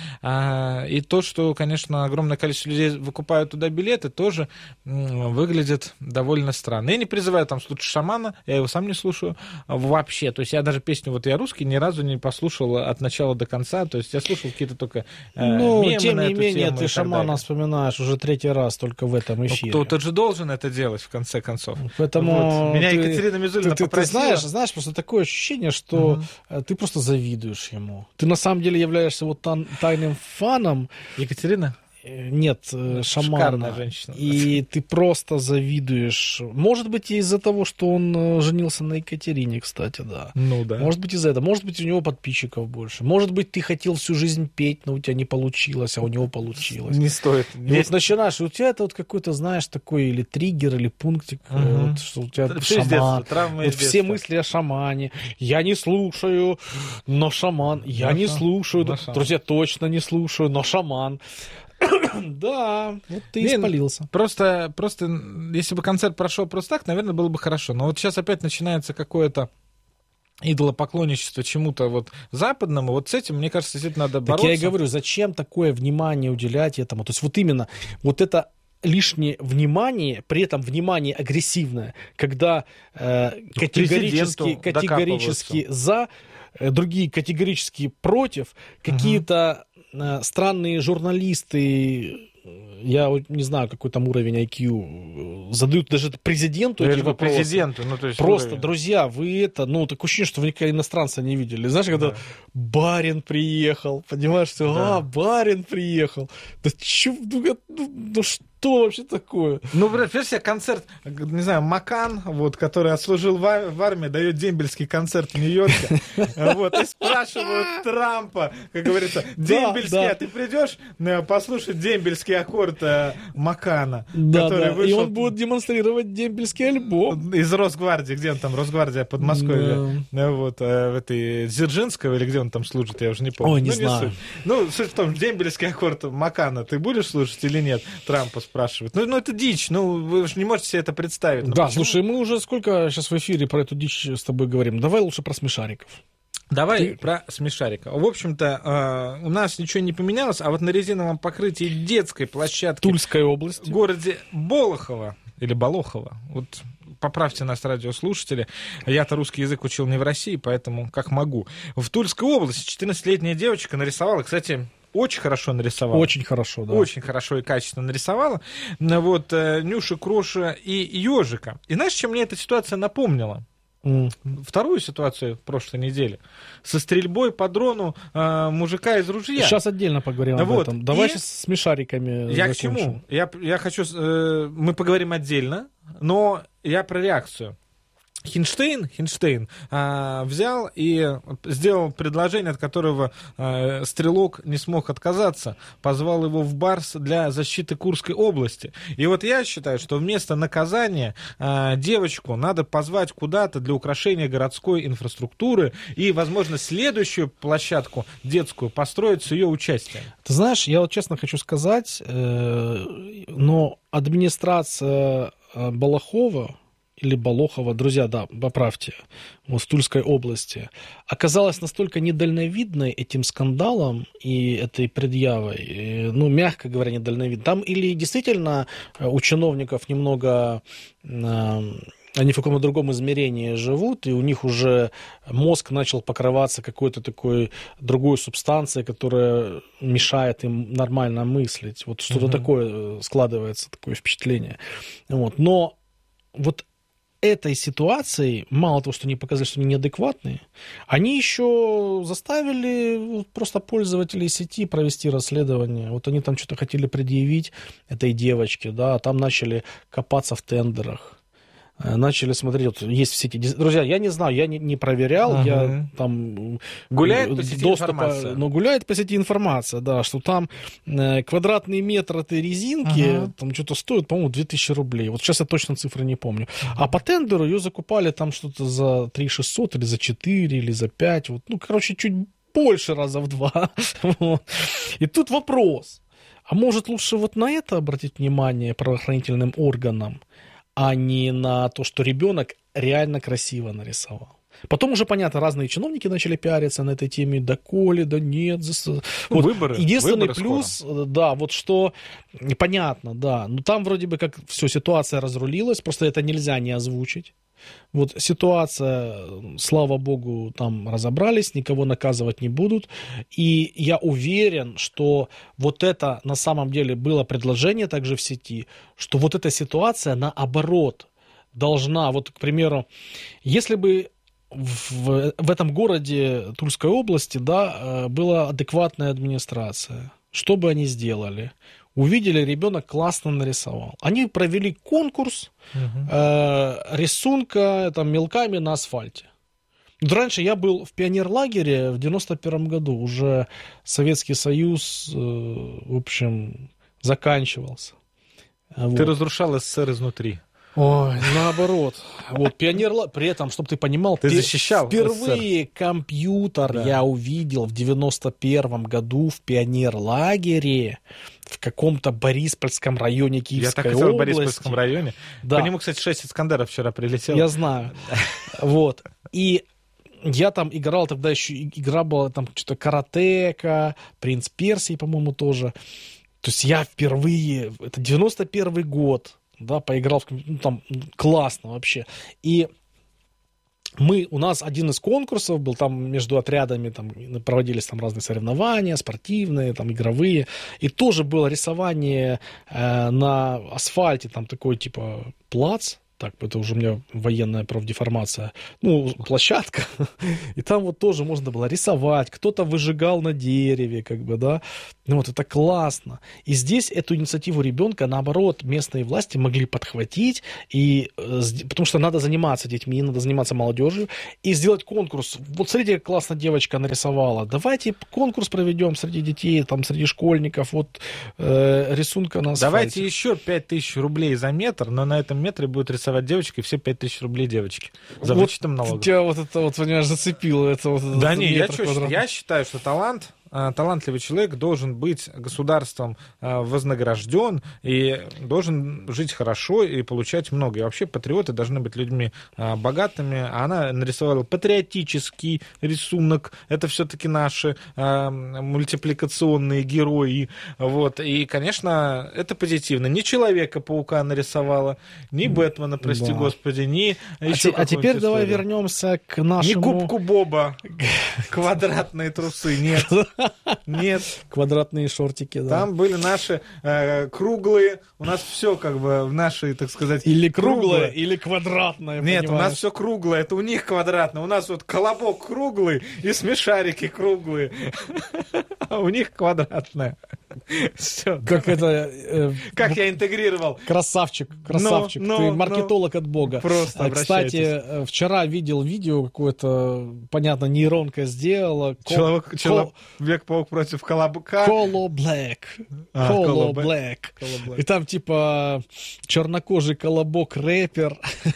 [SPEAKER 1] И то, что, конечно, огромное количество людей выкупают туда билеты, тоже выглядит довольно странно. Я не призываю там слушать шамана, я его сам не слушаю вообще. То есть я даже песню «Вот я русский» ни разу не послушал от начала до конца. То есть я слушал какие-то только э,
[SPEAKER 2] ну,
[SPEAKER 1] мемы
[SPEAKER 2] тем
[SPEAKER 1] на
[SPEAKER 2] не
[SPEAKER 1] эту
[SPEAKER 2] менее,
[SPEAKER 1] тему
[SPEAKER 2] ты шамана вспоминаешь уже третий раз только в этом эфире.
[SPEAKER 1] Ну, кто-то же должен это делать, в конце концов.
[SPEAKER 2] Поэтому
[SPEAKER 1] вот. Меня
[SPEAKER 2] ты,
[SPEAKER 1] Екатерина Мизулина
[SPEAKER 2] ты,
[SPEAKER 1] попросила...
[SPEAKER 2] Ты знаешь, знаешь, просто такое ощущение, что uh-huh. ты просто завидуешь ему. Ты на самом деле являешься вот тайным фаном.
[SPEAKER 1] Екатерина?
[SPEAKER 2] Нет, шамана.
[SPEAKER 1] Шикарная женщина.
[SPEAKER 2] И ты просто завидуешь. Может быть, из-за того, что он женился на Екатерине, кстати, да.
[SPEAKER 1] Ну да.
[SPEAKER 2] Может быть, из-за этого. Может быть, у него подписчиков больше. Может быть, ты хотел всю жизнь петь, но у тебя не получилось, а у него получилось.
[SPEAKER 1] Не стоит.
[SPEAKER 2] И вот начинаешь, у тебя это вот какой-то, знаешь, такой или триггер, или пунктик, угу. вот, что у тебя
[SPEAKER 1] все
[SPEAKER 2] шаман.
[SPEAKER 1] Детства,
[SPEAKER 2] вот все мысли о шамане. Я не слушаю, но шаман. Я но не шам... слушаю. Но друзья, шаман. Точно не слушаю, но шаман. Да, вот ты
[SPEAKER 1] Блин,
[SPEAKER 2] испалился.
[SPEAKER 1] Просто, просто, если бы концерт прошел просто так, наверное, было бы хорошо. Но вот сейчас опять начинается какое-то идолопоклонничество чему-то вот западному. Вот с этим, мне кажется, действительно надо бороться.
[SPEAKER 2] Так я и говорю, зачем такое внимание уделять этому? То есть вот именно вот это лишнее внимание, при этом внимание агрессивное, когда э, категорически, категорически за, э, другие категорически против, какие-то э, странные журналисты, я не знаю, какой там уровень ай кью, задают даже президенту эти вопросы.
[SPEAKER 1] Президенту, ну, то есть
[SPEAKER 2] просто,
[SPEAKER 1] уровень.
[SPEAKER 2] Друзья, вы это, ну, такое ощущение, что вы никогда иностранца не видели. Знаешь, когда да. барин приехал, понимаешь, что, да. а, барин приехал. Да чё, ну, ну что вообще такое?
[SPEAKER 1] Ну, представляешь себе концерт, не знаю, Макан, вот, который отслужил в армии, дает дембельский концерт в Нью-Йорке, вот, и спрашивают Трампа, как говорится, дембельский, а ты придешь послушать дембельский аккорд Макана, который вышел...
[SPEAKER 2] И он будет демонстрировать дембельский альбом.
[SPEAKER 1] Из Росгвардии, где он там, Росгвардия Подмосковья, вот, в этой Дзержинского, или где он там служит, я уже не помню.
[SPEAKER 2] Ой, не знаю.
[SPEAKER 1] Ну, суть в том, дембельский аккорд Макана ты будешь слушать или нет? Трампа спрашивают. Ну, ну, это дичь, ну, вы же не можете себе это представить. Ну,
[SPEAKER 2] да,
[SPEAKER 1] почему?
[SPEAKER 2] Слушай, мы уже сколько сейчас в эфире про эту дичь с тобой говорим. Давай лучше про смешариков.
[SPEAKER 1] Давай Ты... про смешарика. В общем-то, э, у нас ничего не поменялось, а вот на резиновом покрытии детской площадки...
[SPEAKER 2] Тульской области.
[SPEAKER 1] В городе Болохово, или Болохово, вот поправьте нас, радиослушатели, я-то русский язык учил не в России, поэтому как могу. В Тульской области четырнадцатилетняя девочка нарисовала, кстати... Очень хорошо нарисовала.
[SPEAKER 2] Очень хорошо, да.
[SPEAKER 1] Очень хорошо и качественно нарисовала. Вот Нюша, Кроша и ежика. И знаешь, чем мне эта ситуация напомнила? Mm. Вторую ситуацию прошлой недели. Со стрельбой по дрону э, мужика из ружья.
[SPEAKER 2] Сейчас отдельно поговорим вот. об этом. Давай и... сейчас с смешариками
[SPEAKER 1] Я
[SPEAKER 2] закончим.
[SPEAKER 1] к чему? Я, я хочу... Э, мы поговорим отдельно, но я про реакцию. Хинштейн, Хинштейн а, взял и сделал предложение, от которого а, Стрелок не смог отказаться, позвал его в Барс для защиты Курской области. И вот я считаю, что вместо наказания а, девочку надо позвать куда-то для украшения городской инфраструктуры и, возможно, следующую площадку детскую построить с ее участием.
[SPEAKER 2] Ты знаешь, я вот честно хочу сказать, э, но администрация э, Болохова или Болохова, друзья, да, поправьте, вот в Тульской области, оказалась настолько недальновидной этим скандалом и этой предъявой, ну, мягко говоря, недальновидной. Там или действительно у чиновников немного... Они в каком-то другом измерении живут, и у них уже мозг начал покрываться какой-то такой другой субстанцией, которая мешает им нормально мыслить. Вот что-то mm-hmm. такое складывается, такое впечатление. Вот. Но вот этой ситуации, мало того, что они показали, что они неадекватные, они еще заставили просто пользователей сети провести расследование. Вот они там что-то хотели предъявить этой девочке, да, а там начали копаться в тендерах. Начали смотреть, вот есть в сети. Друзья, я не знаю, я не, не проверял, ага. я там...
[SPEAKER 1] Гуляет по сети доступа, информация.
[SPEAKER 2] Но гуляет по сети информация, да, что там э, квадратный метр этой резинки, ага. там что-то стоит, по-моему, две тысячи рублей. Вот сейчас я точно цифры не помню. Ага. А по тендеру ее закупали там что-то за три тысячи шестьсот или за четыре, или за пять. Вот, ну, короче, чуть больше раза в два. И тут вопрос. А может лучше вот на это обратить внимание правоохранительным органам, а не на то, что ребенок реально красиво нарисовал. Потом уже, понятно, разные чиновники начали пиариться на этой теме, да коли, да нет. За... Вот.
[SPEAKER 1] Выборы.
[SPEAKER 2] Единственный
[SPEAKER 1] Выборы
[SPEAKER 2] плюс,
[SPEAKER 1] скоро.
[SPEAKER 2] Да, вот что, понятно, да, но там вроде бы как все, ситуация разрулилась, просто это нельзя не озвучить. Вот ситуация, слава богу, там разобрались, никого наказывать не будут. И я уверен, что вот это на самом деле было предложение также в сети, что вот эта ситуация наоборот должна, вот, к примеру, если бы в, в этом городе Тульской области, да, была адекватная администрация, что бы они сделали? Увидели, ребенок классно нарисовал. Они провели конкурс угу. э, рисунка там, мелками на асфальте. Вот раньше я был в пионерлагере в девяносто первом году. Уже Советский Союз, э, в общем, заканчивался.
[SPEAKER 1] Ты
[SPEAKER 2] вот.
[SPEAKER 1] разрушал СССР изнутри.
[SPEAKER 2] Ой, наоборот. Вот пионер, при этом, чтобы ты понимал,
[SPEAKER 1] ты защищал
[SPEAKER 2] впервые СССР. Компьютер да. я увидел в девяносто первом году в пионерлагере в каком-то Бориспольском районе Киевской области. Я так хотел
[SPEAKER 1] в Бориспольском районе.
[SPEAKER 2] Да.
[SPEAKER 1] По нему, кстати, шесть Искандеров вчера прилетело.
[SPEAKER 2] Я знаю. Вот. И я там играл, тогда еще игра была там что-то Каратека, Принц Персии, по-моему, тоже. То есть я впервые, это девяносто первый год, да, поиграл в компьютер, ну, там классно вообще. И мы, у нас один из конкурсов был, там между отрядами там, проводились там разные соревнования, спортивные, там, игровые. И тоже было рисование э, на асфальте, там такой типа плац. Так, это уже у меня военная профдеформация. Ну, площадка. И там вот тоже можно было рисовать. Кто-то выжигал на дереве, как бы, да. Ну, вот это классно. И здесь эту инициативу ребенка, наоборот, местные власти могли подхватить, и, потому что надо заниматься детьми, надо заниматься молодежью, и сделать конкурс. Вот смотрите, как классно девочка нарисовала. Давайте конкурс проведем среди детей, там, среди школьников. Вот э, рисунка на асфальте.
[SPEAKER 1] Давайте еще пять тысяч рублей за метр, но на этом метре будет рисовать девочки, и все пять тысяч рублей девочки. За
[SPEAKER 2] вот
[SPEAKER 1] вычетом налогов.
[SPEAKER 2] Тебя вот это вот, понимаешь, зацепило. Это, вот,
[SPEAKER 1] да не, я, что, я считаю, что талант, талантливый человек должен быть государством вознагражден и должен жить хорошо и получать много. И вообще патриоты должны быть людьми богатыми. А она нарисовала патриотический рисунок. Это все-таки наши мультипликационные герои. Вот. И, конечно, это позитивно. Не Человека-паука нарисовала, ни Бэтмена, прости да. господи, ни
[SPEAKER 2] а, те, а теперь историю. Давай вернемся к нашему...
[SPEAKER 1] Не губку Боба, квадратные трусы, нет. Нет.
[SPEAKER 2] Квадратные шортики, да.
[SPEAKER 1] Там были наши э, круглые, у нас все как бы в нашей, так сказать...
[SPEAKER 2] Или круглое, круглое. Или квадратное,
[SPEAKER 1] Нет,
[SPEAKER 2] понимаешь?
[SPEAKER 1] у нас все круглое, это у них квадратное. У нас вот колобок круглый и смешарики круглые. А у них квадратное.
[SPEAKER 2] Все. Как это...
[SPEAKER 1] Э, как я интегрировал.
[SPEAKER 2] Красавчик, красавчик. Но, но, Ты маркетолог но... от бога.
[SPEAKER 1] Просто
[SPEAKER 2] а, кстати, вчера видел видео какое-то, понятно, нейронка сделала.
[SPEAKER 1] Человек, Кол... Человек-паук против колобка.
[SPEAKER 2] Коло Блэк. Коло Блэк. И там типа чернокожий колобок рэпер.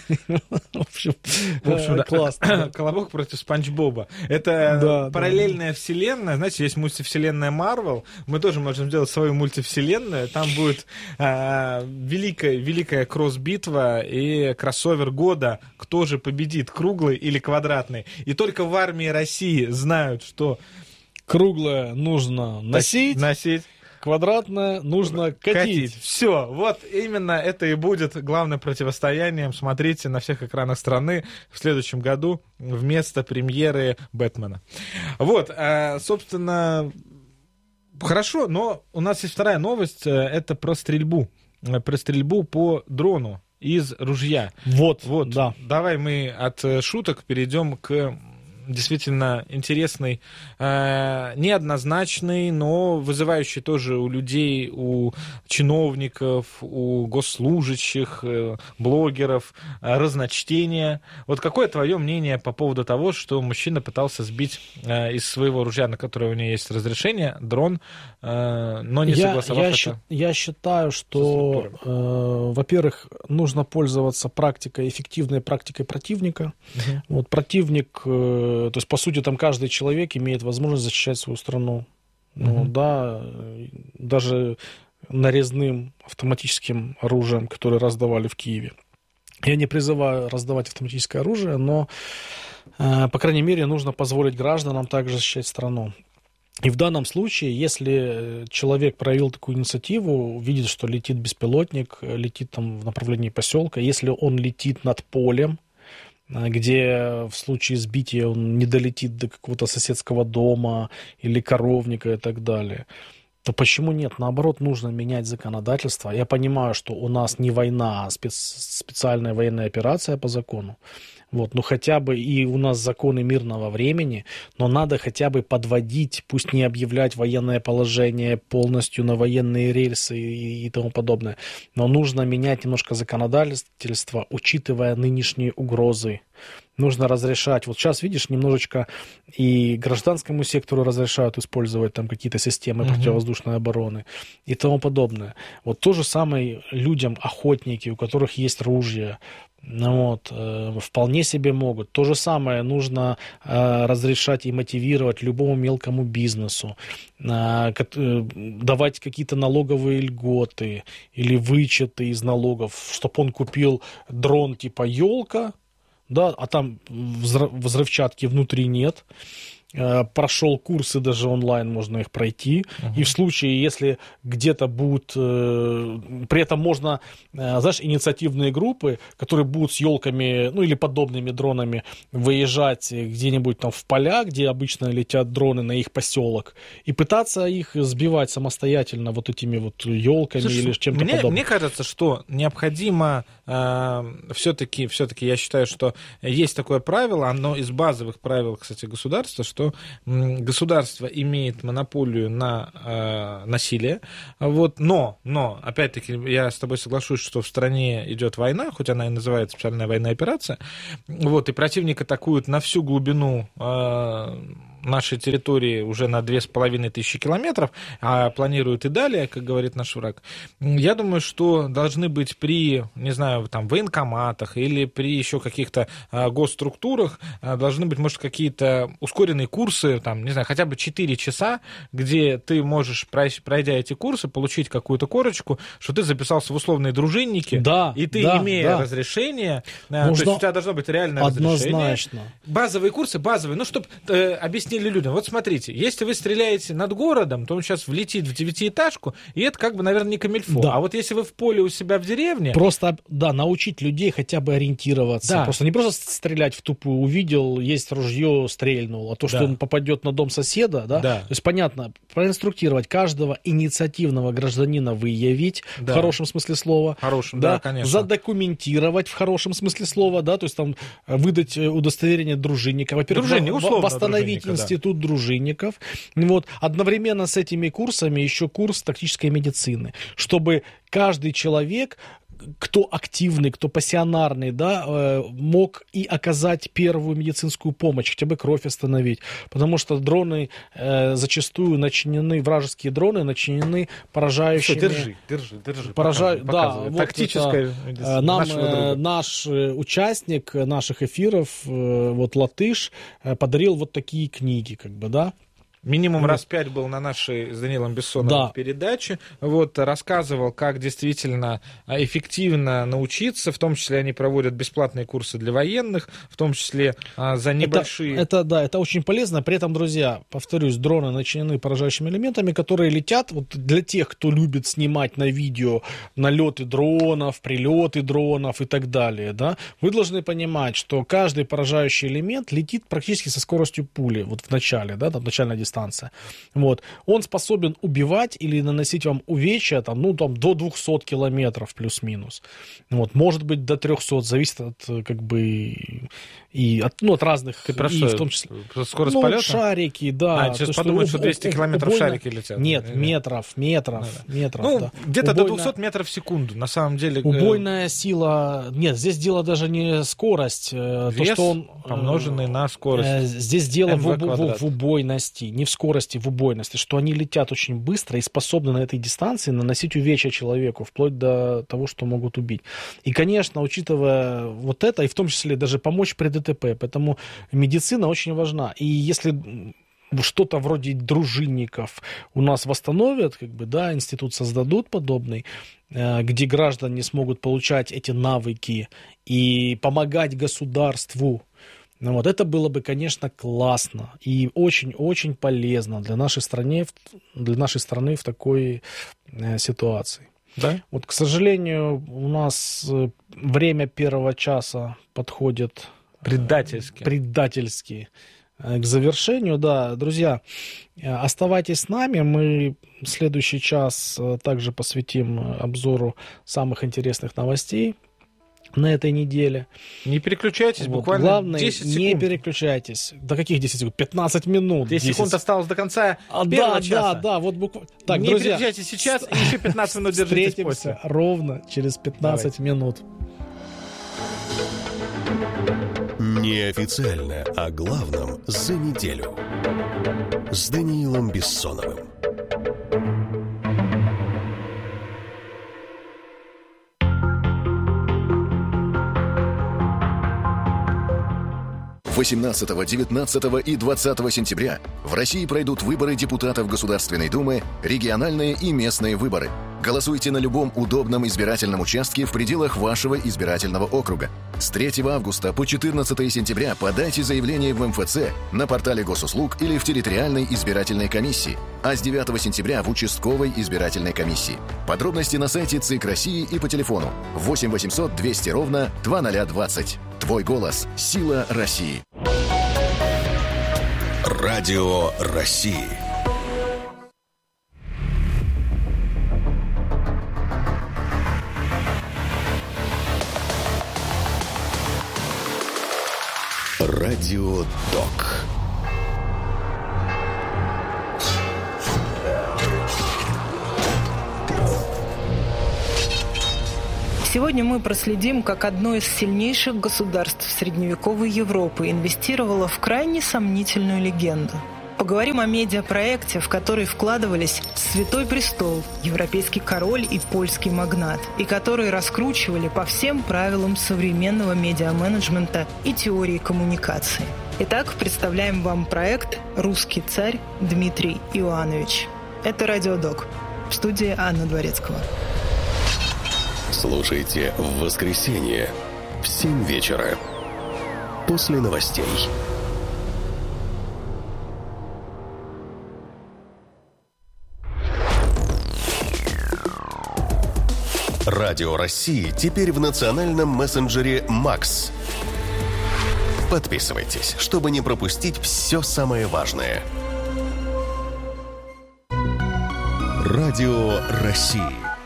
[SPEAKER 2] В общем,
[SPEAKER 1] в общем да. классно. Колобок против Спанч Боба. Это да, параллельная да. вселенная. Знаете, есть мультивселенная Марвел. Мы тоже можем сделать свою мультивселенную. Там будет э, великая, великая кросс-битва и кроссовер года. Кто же победит, круглый или квадратный? И только в армии России знают, что
[SPEAKER 2] круглое нужно носить,
[SPEAKER 1] носить.
[SPEAKER 2] Квадратное нужно катить. катить.
[SPEAKER 1] Все, вот именно это и будет главным противостоянием. Смотрите на всех экранах страны в следующем году вместо премьеры Бэтмена. Вот, а, собственно, хорошо, но у нас есть вторая новость. Это про стрельбу. Про стрельбу по дрону из ружья.
[SPEAKER 2] Вот,
[SPEAKER 1] вот.
[SPEAKER 2] Да.
[SPEAKER 1] Давай мы от шуток перейдем к действительно интересный, э, неоднозначный, но вызывающий тоже у людей, у чиновников, у госслужащих, э, блогеров э, разночтения. Вот какое твое мнение по поводу того, что мужчина пытался сбить э, из своего ружья, на которое у него есть разрешение, дрон, э, но не
[SPEAKER 2] я,
[SPEAKER 1] согласовав
[SPEAKER 2] я
[SPEAKER 1] это?
[SPEAKER 2] Щ- я считаю, что, э, во-первых, нужно пользоваться практикой, эффективной практикой противника. Угу. Вот противник... Э, То есть, по сути, там каждый человек имеет возможность защищать свою страну. Mm-hmm. Ну, да, даже нарезным автоматическим оружием, которое раздавали в Киеве. Я не призываю раздавать автоматическое оружие, но, э, по крайней мере, нужно позволить гражданам также защищать страну. И в данном случае, если человек проявил такую инициативу, видит, что летит беспилотник, летит там в направлении поселка, если он летит над полем, где в случае сбития он не долетит до какого-то соседского дома или коровника и так далее, то почему нет? Наоборот, нужно менять законодательство. Я понимаю, что у нас не война, а спец... специальная военная операция по закону. Вот, ну хотя бы и у нас законы мирного времени, но надо хотя бы подводить, пусть не объявлять военное положение полностью на военные рельсы и, и тому подобное, но нужно менять немножко законодательство, учитывая нынешние угрозы. Нужно разрешать. Вот сейчас, видишь, немножечко и гражданскому сектору разрешают использовать там какие-то системы uh-huh. противовоздушной обороны и тому подобное. Вот то же самое людям, охотники, у которых есть ружья, ну вот, э, вполне себе могут. То же самое нужно э, разрешать и мотивировать любому мелкому бизнесу, э, э, давать какие-то налоговые льготы или вычеты из налогов, чтобы он купил дрон типа елка, да, а там взрывчатки внутри нет. прошел курсы даже онлайн, можно их пройти. Uh-huh. И в случае, если где-то будут... При этом можно, знаешь, инициативные группы, которые будут с елками, ну или подобными дронами выезжать где-нибудь там в поля, где обычно летят дроны, на их поселок, и пытаться их сбивать самостоятельно вот этими вот елками. Слушай, или чем-то
[SPEAKER 1] мне,
[SPEAKER 2] подобным.
[SPEAKER 1] Мне кажется, что необходимо э, все-таки, все-таки я считаю, что есть такое правило, одно из базовых правил, кстати, государства, что м, государство имеет монополию на э, насилие, вот, но, но, опять-таки, я с тобой соглашусь, что в стране идет война, хоть она и называется специальная военная операция, вот, и противник атакует на всю глубину э, нашей территории уже на две с половиной тысячи километров, а планируют и далее, как говорит наш враг. Я думаю, что должны быть при, не знаю, там, военкоматах или при еще каких-то а, госструктурах, а, должны быть, может, какие-то ускоренные курсы, там, не знаю, хотя бы четыре часа, где ты можешь, пройдя эти курсы, получить какую-то корочку, что ты записался в условные дружинники,
[SPEAKER 2] да,
[SPEAKER 1] и ты,
[SPEAKER 2] да,
[SPEAKER 1] имея
[SPEAKER 2] да.
[SPEAKER 1] разрешение,
[SPEAKER 2] Нужно...
[SPEAKER 1] то есть у тебя должно быть реальное
[SPEAKER 2] Однозначно.
[SPEAKER 1] разрешение. Базовые курсы, базовые, ну, чтобы э, объяснить людям. Вот смотрите, если вы стреляете над городом, то он сейчас влетит в девятиэтажку, и это как бы, наверное, не камильфо. Да. А вот если вы в поле у себя в деревне...
[SPEAKER 2] Просто, да, научить людей хотя бы ориентироваться. Да. Просто не просто стрелять в тупую, увидел, есть ружье, стрельнул, а то, что да. он попадет на дом соседа, да? Да. То есть, понятно, проинструктировать каждого инициативного гражданина выявить, да. в хорошем смысле слова.
[SPEAKER 1] Хорошем,
[SPEAKER 2] да,
[SPEAKER 1] да, конечно.
[SPEAKER 2] Задокументировать в хорошем смысле слова, да, то есть там выдать удостоверение дружинника. Во-первых,
[SPEAKER 1] Дружинник, условно,
[SPEAKER 2] восстановить институт да. дружинников. Вот. Одновременно с этими курсами еще курс тактической медицины, чтобы каждый человек, кто активный, кто пассионарный, да, мог и оказать первую медицинскую помощь, хотя бы кровь остановить. Потому что дроны э, зачастую начинены, вражеские дроны начинены поражающими...
[SPEAKER 1] Все, держи, держи, держи.
[SPEAKER 2] Поража...
[SPEAKER 1] Показывай,
[SPEAKER 2] да,
[SPEAKER 1] показывай.
[SPEAKER 2] вот
[SPEAKER 1] тактическая
[SPEAKER 2] это, нам э, наш участник наших эфиров, э, вот латыш, э, подарил вот такие книги, как бы, да.
[SPEAKER 1] Минимум вот. раз пять был на нашей с Данилом Бессоновым да. передаче. Вот, рассказывал, как действительно эффективно научиться. В том числе они проводят бесплатные курсы для военных, в том числе а, за небольшие...
[SPEAKER 2] Это, это, да, это очень полезно. При этом, друзья, повторюсь, дроны начинены поражающими элементами, которые летят. Вот для тех, кто любит снимать на видео налеты дронов, прилеты дронов и так далее, да, вы должны понимать, что каждый поражающий элемент летит практически со скоростью пули. Вот в начале, да, там начальная дистанция. Вот. Он способен убивать или наносить вам увечья там, ну, там, до двухсот километров плюс-минус. Вот. Может быть, до трехсот. Зависит от, как бы, и от, ну, от разных...
[SPEAKER 1] Ты про
[SPEAKER 2] и
[SPEAKER 1] что?
[SPEAKER 2] В том числе...
[SPEAKER 1] Скорость
[SPEAKER 2] ну,
[SPEAKER 1] полета?
[SPEAKER 2] Шарики, да.
[SPEAKER 1] А, сейчас подумают, что двести километров убойно... шарики летят.
[SPEAKER 2] Нет, или... метров, метров, да, да. метров.
[SPEAKER 1] Ну,
[SPEAKER 2] да.
[SPEAKER 1] где-то
[SPEAKER 2] Убойно...
[SPEAKER 1] до двухсот метров в секунду, на самом деле.
[SPEAKER 2] Убойная сила... Нет, здесь дело даже не скорость.
[SPEAKER 1] Вес,
[SPEAKER 2] то, что он...
[SPEAKER 1] помноженный на скорость.
[SPEAKER 2] Здесь дело в, в, в убойности, не в скорости, в убойности. Что они летят очень быстро и способны на этой дистанции наносить увечья человеку, вплоть до того, что могут убить. И, конечно, учитывая вот это, и в том числе даже помочь при ДТП, поэтому медицина очень важна. И если что-то вроде дружинников у нас восстановят, как бы, да, институт создадут подобный, где граждане смогут получать эти навыки и помогать государству, вот это было бы, конечно, классно и очень-очень полезно для нашей страны, для нашей страны в такой э, ситуации.
[SPEAKER 1] Да?
[SPEAKER 2] Вот, к сожалению, у нас время первого часа подходит
[SPEAKER 1] предательски,
[SPEAKER 2] э, предательски э, к завершению. Да, друзья, э, оставайтесь с нами. Мы следующий час э, также посвятим обзору самых интересных новостей на этой неделе.
[SPEAKER 1] Не переключайтесь, вот. Буквально
[SPEAKER 2] Главное,
[SPEAKER 1] десять секунд.
[SPEAKER 2] Не переключайтесь. До каких десять секунд? пятнадцать минут.
[SPEAKER 1] десять, десять секунд осталось до конца
[SPEAKER 2] а,
[SPEAKER 1] первого
[SPEAKER 2] да,
[SPEAKER 1] часа.
[SPEAKER 2] Да, да, вот буквально. Так,
[SPEAKER 1] не
[SPEAKER 2] друзья,
[SPEAKER 1] переключайтесь сейчас, и еще пятнадцать минут держитесь после.
[SPEAKER 2] Встретимся ровно через пятнадцать Давайте. Минут.
[SPEAKER 3] Неофициально о главном за неделю. С Даниилом Бессоновым.
[SPEAKER 4] восемнадцатого, девятнадцатого и двадцатого сентября в России пройдут выборы депутатов Государственной Думы, региональные и местные выборы. Голосуйте на любом удобном избирательном участке в пределах вашего избирательного округа. С третьего августа по четырнадцатое сентября подайте заявление в эм эф цэ, на портале госуслуг или в территориальной избирательной комиссии, а с девятого сентября в участковой избирательной комиссии. Подробности на сайте ЦИК России и по телефону восемь восемьсот двести ровно двадцать ноль двадцать. Твой голос – сила России.
[SPEAKER 3] Радио России. Радио Док.
[SPEAKER 5] Сегодня мы проследим, как одно из сильнейших государств средневековой Европы инвестировало в крайне сомнительную легенду. Поговорим о медиапроекте, в который вкладывались Святой Престол, европейский король и польский магнат, и который раскручивали по всем правилам современного медиаменеджмента и теории коммуникации. Итак, представляем вам проект «Русский царь Дмитрий Иоаннович». Это «Радио Док». В студии Анна Дворецкого.
[SPEAKER 3] Слушайте в воскресенье в семь вечера после новостей. Радио России теперь в национальном мессенджере «Макс». Подписывайтесь, чтобы не пропустить все самое важное. Радио России.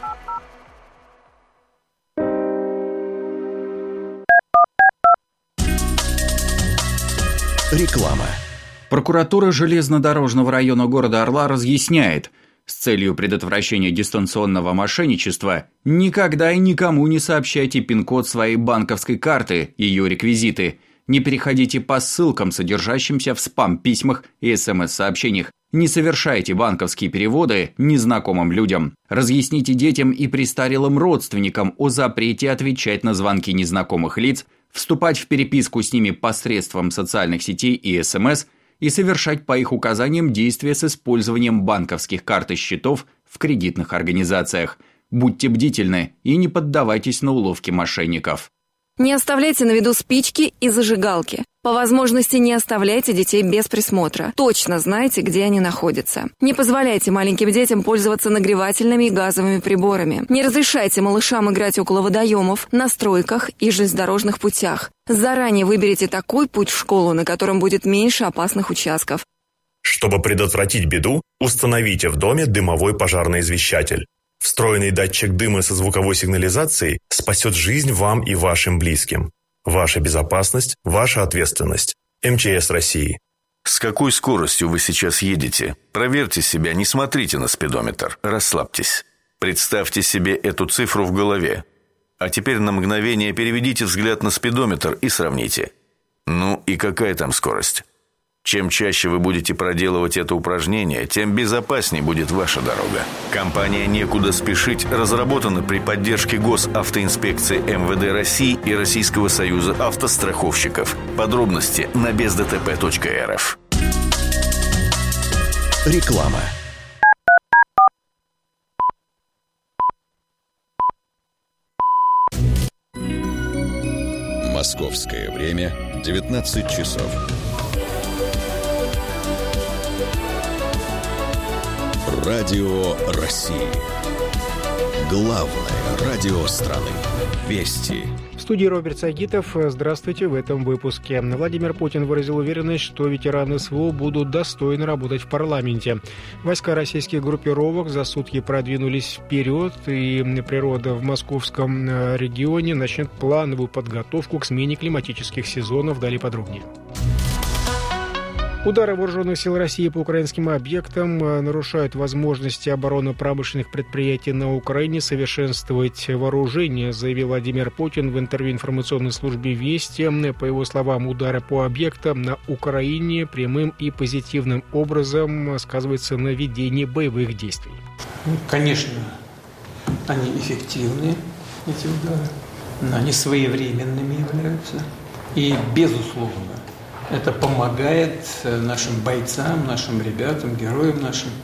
[SPEAKER 3] Реклама.
[SPEAKER 6] Прокуратура железнодорожного района города Орла разъясняет, с целью предотвращения дистанционного мошенничества никогда и никому не сообщайте пин-код своей банковской карты, ее реквизиты. Не переходите по ссылкам, содержащимся в спам-письмах и эс эм эс-сообщениях. Не совершайте банковские переводы незнакомым людям. Разъясните детям и престарелым родственникам о запрете отвечать на звонки незнакомых лиц, вступать в переписку с ними посредством социальных сетей и эс эм эс и совершать по их указаниям действия с использованием банковских карт и счетов в кредитных организациях. Будьте бдительны и не поддавайтесь на уловки мошенников.
[SPEAKER 7] Не оставляйте на виду спички и зажигалки. По возможности не оставляйте детей без присмотра. Точно знайте, где они находятся. Не позволяйте маленьким детям пользоваться нагревательными и газовыми приборами. Не разрешайте малышам играть около водоемов, на стройках и железнодорожных путях. Заранее выберите такой путь в школу, на котором будет меньше опасных участков.
[SPEAKER 8] Чтобы предотвратить беду, установите в доме дымовой пожарный извещатель. Встроенный датчик дыма со звуковой сигнализацией спасет жизнь вам и вашим близким. Ваша безопасность – ваша ответственность. эм че эс России.
[SPEAKER 9] С какой скоростью вы сейчас едете? Проверьте себя, не смотрите на спидометр, расслабьтесь. Представьте себе эту цифру в голове. А теперь на мгновение переведите взгляд на спидометр и сравните. Ну и какая там скорость? Чем чаще вы будете проделывать это упражнение, тем безопаснее будет ваша дорога. Компания «Некуда спешить» разработана при поддержке Госавтоинспекции эм вэ дэ России и Российского союза автостраховщиков. Подробности на без дэ тэ пэ точка эр эф.
[SPEAKER 3] Реклама. Московское время девятнадцать часов. Радио России. Главное радио страны. Вести.
[SPEAKER 10] В студии Роберт Сагитов. Здравствуйте. В этом выпуске. Владимир Путин выразил уверенность, что ветераны эс вэ о будут достойно работать в парламенте. Войска российских группировок за сутки продвинулись вперед, и природа в московском регионе начнет плановую подготовку к смене климатических сезонов. Далее подробнее. Удары вооруженных сил России по украинским объектам нарушают возможности оборонно-промышленных предприятий на Украине совершенствовать вооружение, заявил Владимир Путин в интервью информационной службе «Вести». По его словам, удары по объектам на Украине прямым и позитивным образом сказываются на ведении боевых действий.
[SPEAKER 11] Ну, конечно, они эффективны, эти удары, но они своевременными являются. И, безусловно, это помогает нашим бойцам, нашим ребятам, героям нашим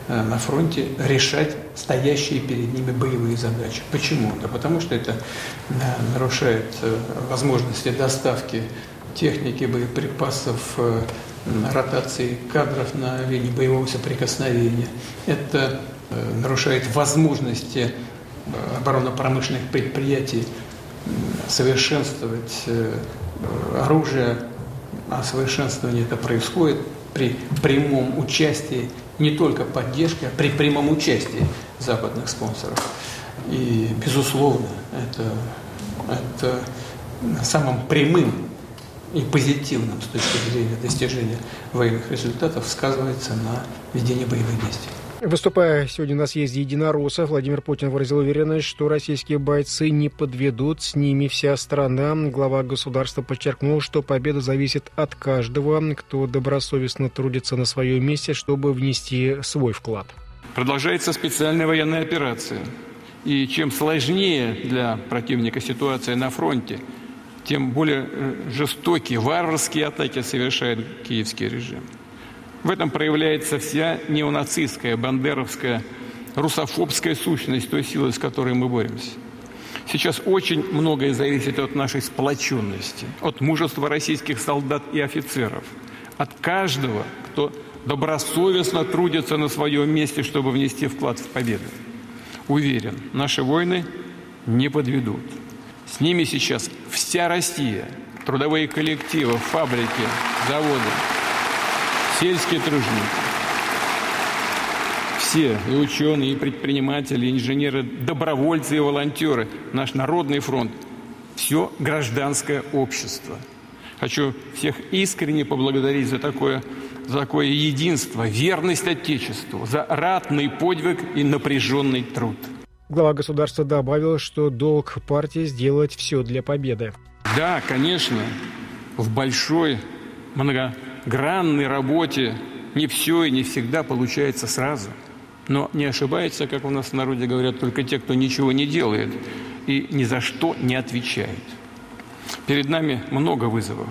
[SPEAKER 11] на фронте решать стоящие перед ними боевые задачи. Почему? Да потому что это нарушает возможности доставки техники, боеприпасов, ротации кадров на линии боевого соприкосновения. Это нарушает возможности оборонно-промышленных предприятий совершенствовать оружие, а совершенствование это происходит при прямом участии, не только поддержке, а при прямом участии западных спонсоров. И, безусловно, это, это самым прямым и позитивным с точки зрения достижения военных результатов сказывается на ведении боевых действий.
[SPEAKER 10] Выступая сегодня на съезде единороссов, Владимир Путин выразил уверенность, что российские бойцы не подведут, с ними вся страна. Глава государства подчеркнул, что победа зависит от каждого, кто добросовестно трудится на своем месте, чтобы внести свой вклад.
[SPEAKER 12] Продолжается специальная военная операция. И чем сложнее для противника ситуация на фронте, тем более жестокие, варварские атаки совершает киевский режим. В этом проявляется вся неонацистская, бандеровская, русофобская сущность той силы, с которой мы боремся. Сейчас очень многое зависит от нашей сплоченности, от мужества российских солдат и офицеров, от каждого, кто добросовестно трудится на своем месте, чтобы внести вклад в победу. Уверен, наши воины не подведут. С ними сейчас вся Россия, трудовые коллективы, фабрики, заводы, сельские труженики. Все, и ученые, и предприниматели, и инженеры, добровольцы и волонтеры, наш народный фронт, все гражданское общество. Хочу всех искренне поблагодарить за такое, за такое единство, верность Отечеству, за ратный подвиг и напряженный труд.
[SPEAKER 10] Глава государства добавил, что долг партии сделать все для победы.
[SPEAKER 12] Да, конечно, в большой, многогранной работе не все и не всегда получается сразу. Но не ошибается, как у нас в народе говорят, только те, кто ничего не делает и ни за что не отвечает. Перед нами много вызовов.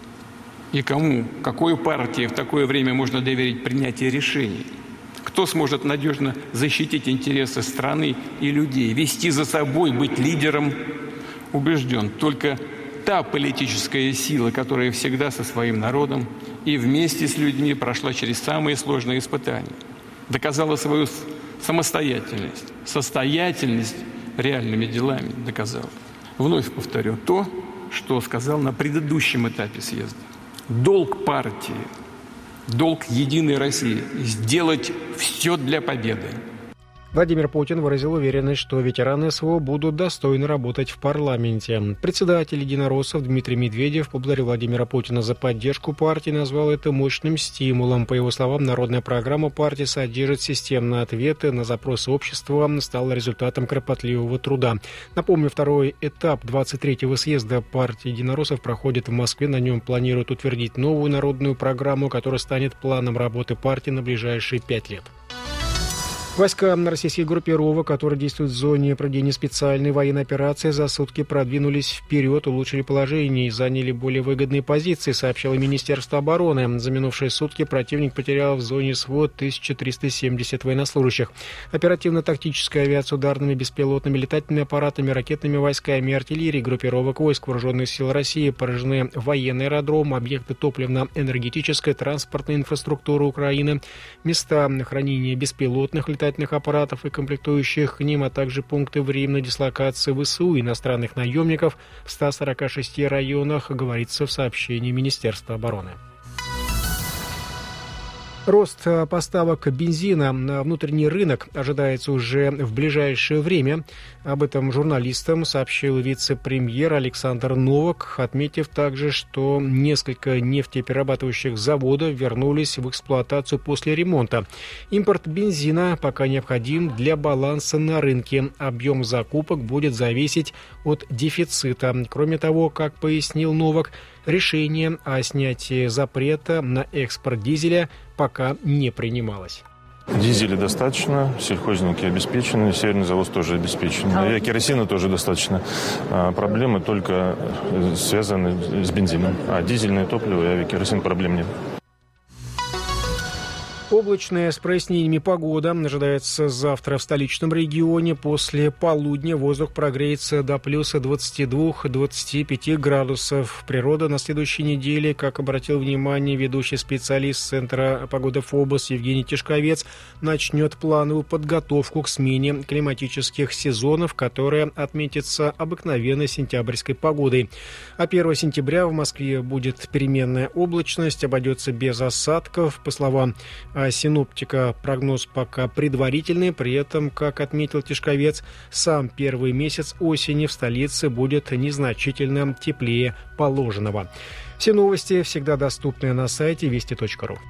[SPEAKER 12] И кому, какой партии в такое время можно доверить принятие решений? Кто сможет надежно защитить интересы страны и людей, вести за собой, быть лидером? Убежден, только та политическая сила, которая всегда со своим народом и вместе с людьми прошла через самые сложные испытания, доказала свою самостоятельность, состоятельность реальными делами доказала. Вновь повторю то, что сказал на предыдущем этапе съезда. Долг партии, долг Единой России – сделать все для победы.
[SPEAKER 10] Владимир Путин выразил уверенность, что ветераны СВО будут достойно работать в парламенте. Председатель единороссов Дмитрий Медведев поблагодарил Владимира Путина за поддержку партии, назвал это мощным стимулом. По его словам, народная программа партии содержит системные ответы на запросы общества, стала результатом кропотливого труда. Напомню, второй этап двадцать третьего съезда партии единороссов проходит в Москве. На нем планируют утвердить новую народную программу, которая станет планом работы партии на ближайшие пять лет. Войска российских группировок, которые действуют в зоне проведения специальной военной операции, за сутки продвинулись вперед, улучшили положение и заняли более выгодные позиции, сообщало Министерство обороны. За минувшие сутки противник потерял в зоне СВО тысячу триста семьдесят военнослужащих. Оперативно-тактическая авиация ударными беспилотными летательными аппаратами, ракетными войсками и артиллерией группировок войск Вооруженных сил России поражены военные аэродромы, объекты топливно-энергетической, транспортной инфраструктуры Украины, места хранения беспилотных летательных аппаратов и комплектующих к ним, а также пункты временной дислокации ВСУ иностранных наемников в ста сорока шести районах, говорится в сообщении Министерства обороны. Рост поставок бензина на внутренний рынок ожидается уже в ближайшее время. Об этом журналистам сообщил вице-премьер Александр Новак, отметив также, что несколько нефтеперерабатывающих заводов вернулись в эксплуатацию после ремонта. Импорт бензина пока необходим для баланса на рынке. Объем закупок будет зависеть от дефицита. Кроме того, как пояснил Новак, решение о снятии запрета на экспорт дизеля пока не принималось.
[SPEAKER 13] Дизеля достаточно, сельхозники обеспечены, северный завод тоже обеспечен. Авиакеросина тоже достаточно. А проблемы только связаны с бензином. А дизельное топливо и авиакеросин проблем нет.
[SPEAKER 10] Облачная с прояснениями погода ожидается завтра в столичном регионе. После полудня воздух прогреется до плюс двадцати двух - двадцати пяти градусов. Природа на следующей неделе, как обратил внимание ведущий специалист Центра погоды ФОБОС Евгений Тишковец, начнет плановую подготовку к смене климатических сезонов, которая отметится обыкновенной сентябрьской погодой. А первого сентября в Москве будет переменная облачность, обойдется без осадков. По словам синоптика, прогноз пока предварительный, при этом, как отметил Тишковец, сам первый месяц осени в столице будет незначительно теплее положенного. Все новости всегда доступны на сайте вести точка ру.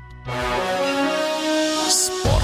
[SPEAKER 3] Спорт.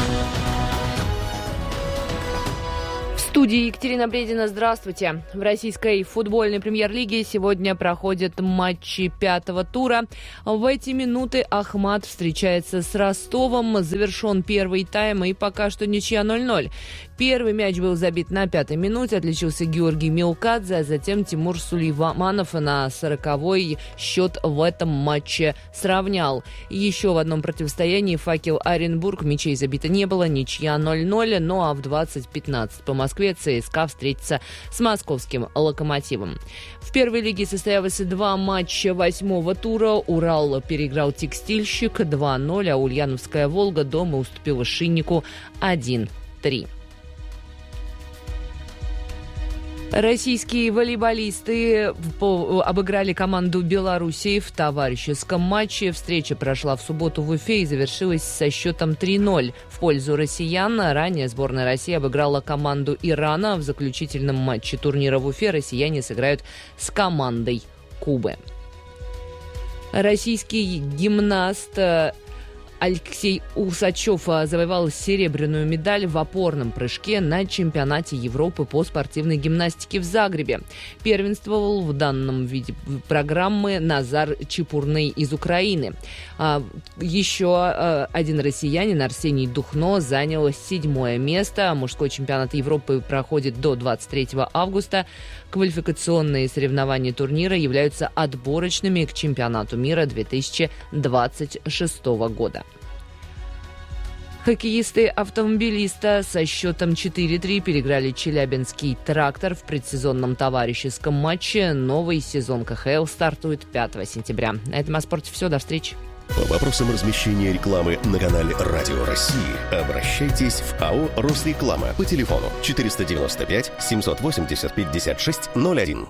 [SPEAKER 14] В студии Екатерина Бредина. Здравствуйте. В российской футбольной премьер-лиге сегодня проходят матчи пятого тура. В эти минуты Ахмат встречается с Ростовом. Завершен первый тайм и пока что ничья ноль ноль. Первый мяч был забит на пятой минуте. Отличился Георгий Милкадзе, а затем Тимур Сулейманов на сороковой счет в этом матче сравнял. Еще в одном противостоянии «Факел Оренбург» мячей забито не было. Ничья ноль ноль. Ну а в двадцать пятнадцать по Москве ЦСКА встретится с московским «Локомотивом». В первой лиге состоялось два матча восьмого тура. Урал переиграл «Текстильщик» два ноль, а Ульяновская «Волга» дома уступила «Шиннику» один три. Российские волейболисты обыграли команду Белоруссии в товарищеском матче. Встреча прошла в субботу в Уфе и завершилась со счетом три ноль в пользу россиян. Ранее сборная России обыграла команду Ирана. В заключительном матче турнира в Уфе россияне сыграют с командой Кубы. Российский гимнаст Алексей Усачев завоевал серебряную медаль в опорном прыжке на чемпионате Европы по спортивной гимнастике в Загребе. Первенствовал в данном виде программы Назар Чепурный из Украины. Еще один россиянин, Арсений Духно, занял седьмое место. Мужской чемпионат Европы проходит до двадцать третьего августа. Квалификационные соревнования турнира являются отборочными к чемпионату мира две тысячи двадцать шестого года. Хоккеисты-автомобилиста со счетом четыре три переиграли Челябинский «Трактор» в предсезонном товарищеском матче. Новый сезон ка ха эл стартует пятого сентября. На этом о спорте все. До встречи.
[SPEAKER 3] По вопросам размещения рекламы на канале «Радио России» обращайтесь в АО «Росреклама» по телефону четыреста девяносто пять семьсот восемьдесят пятьдесят шесть ноль один.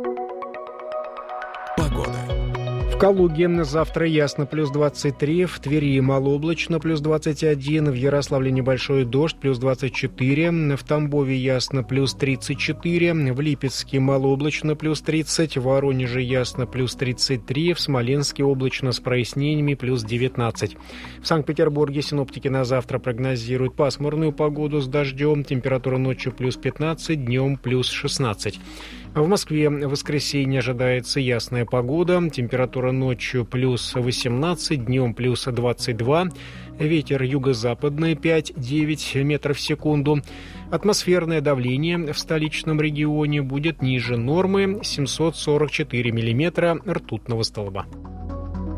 [SPEAKER 3] Погода.
[SPEAKER 10] В Калуге завтра ясно, плюс двадцать три, в Твери малооблачно, плюс двадцать один, в Ярославле небольшой дождь, плюс двадцать четыре, в Тамбове ясно, плюс тридцать четыре, в Липецке малооблачно, плюс тридцать, в Воронеже ясно, плюс тридцать три, в Смоленске облачно с прояснениями, плюс девятнадцать. В Санкт-Петербурге синоптики на завтра прогнозируют пасмурную погоду с дождем, температура ночью плюс пятнадцать, днем плюс шестнадцать. В Москве в воскресенье ожидается ясная погода, температура ночью плюс восемнадцать, днем плюс двадцать два, ветер юго-западный пять-девять метров в секунду. Атмосферное давление в столичном регионе будет ниже нормы семьсот сорок четыре миллиметра ртутного столба.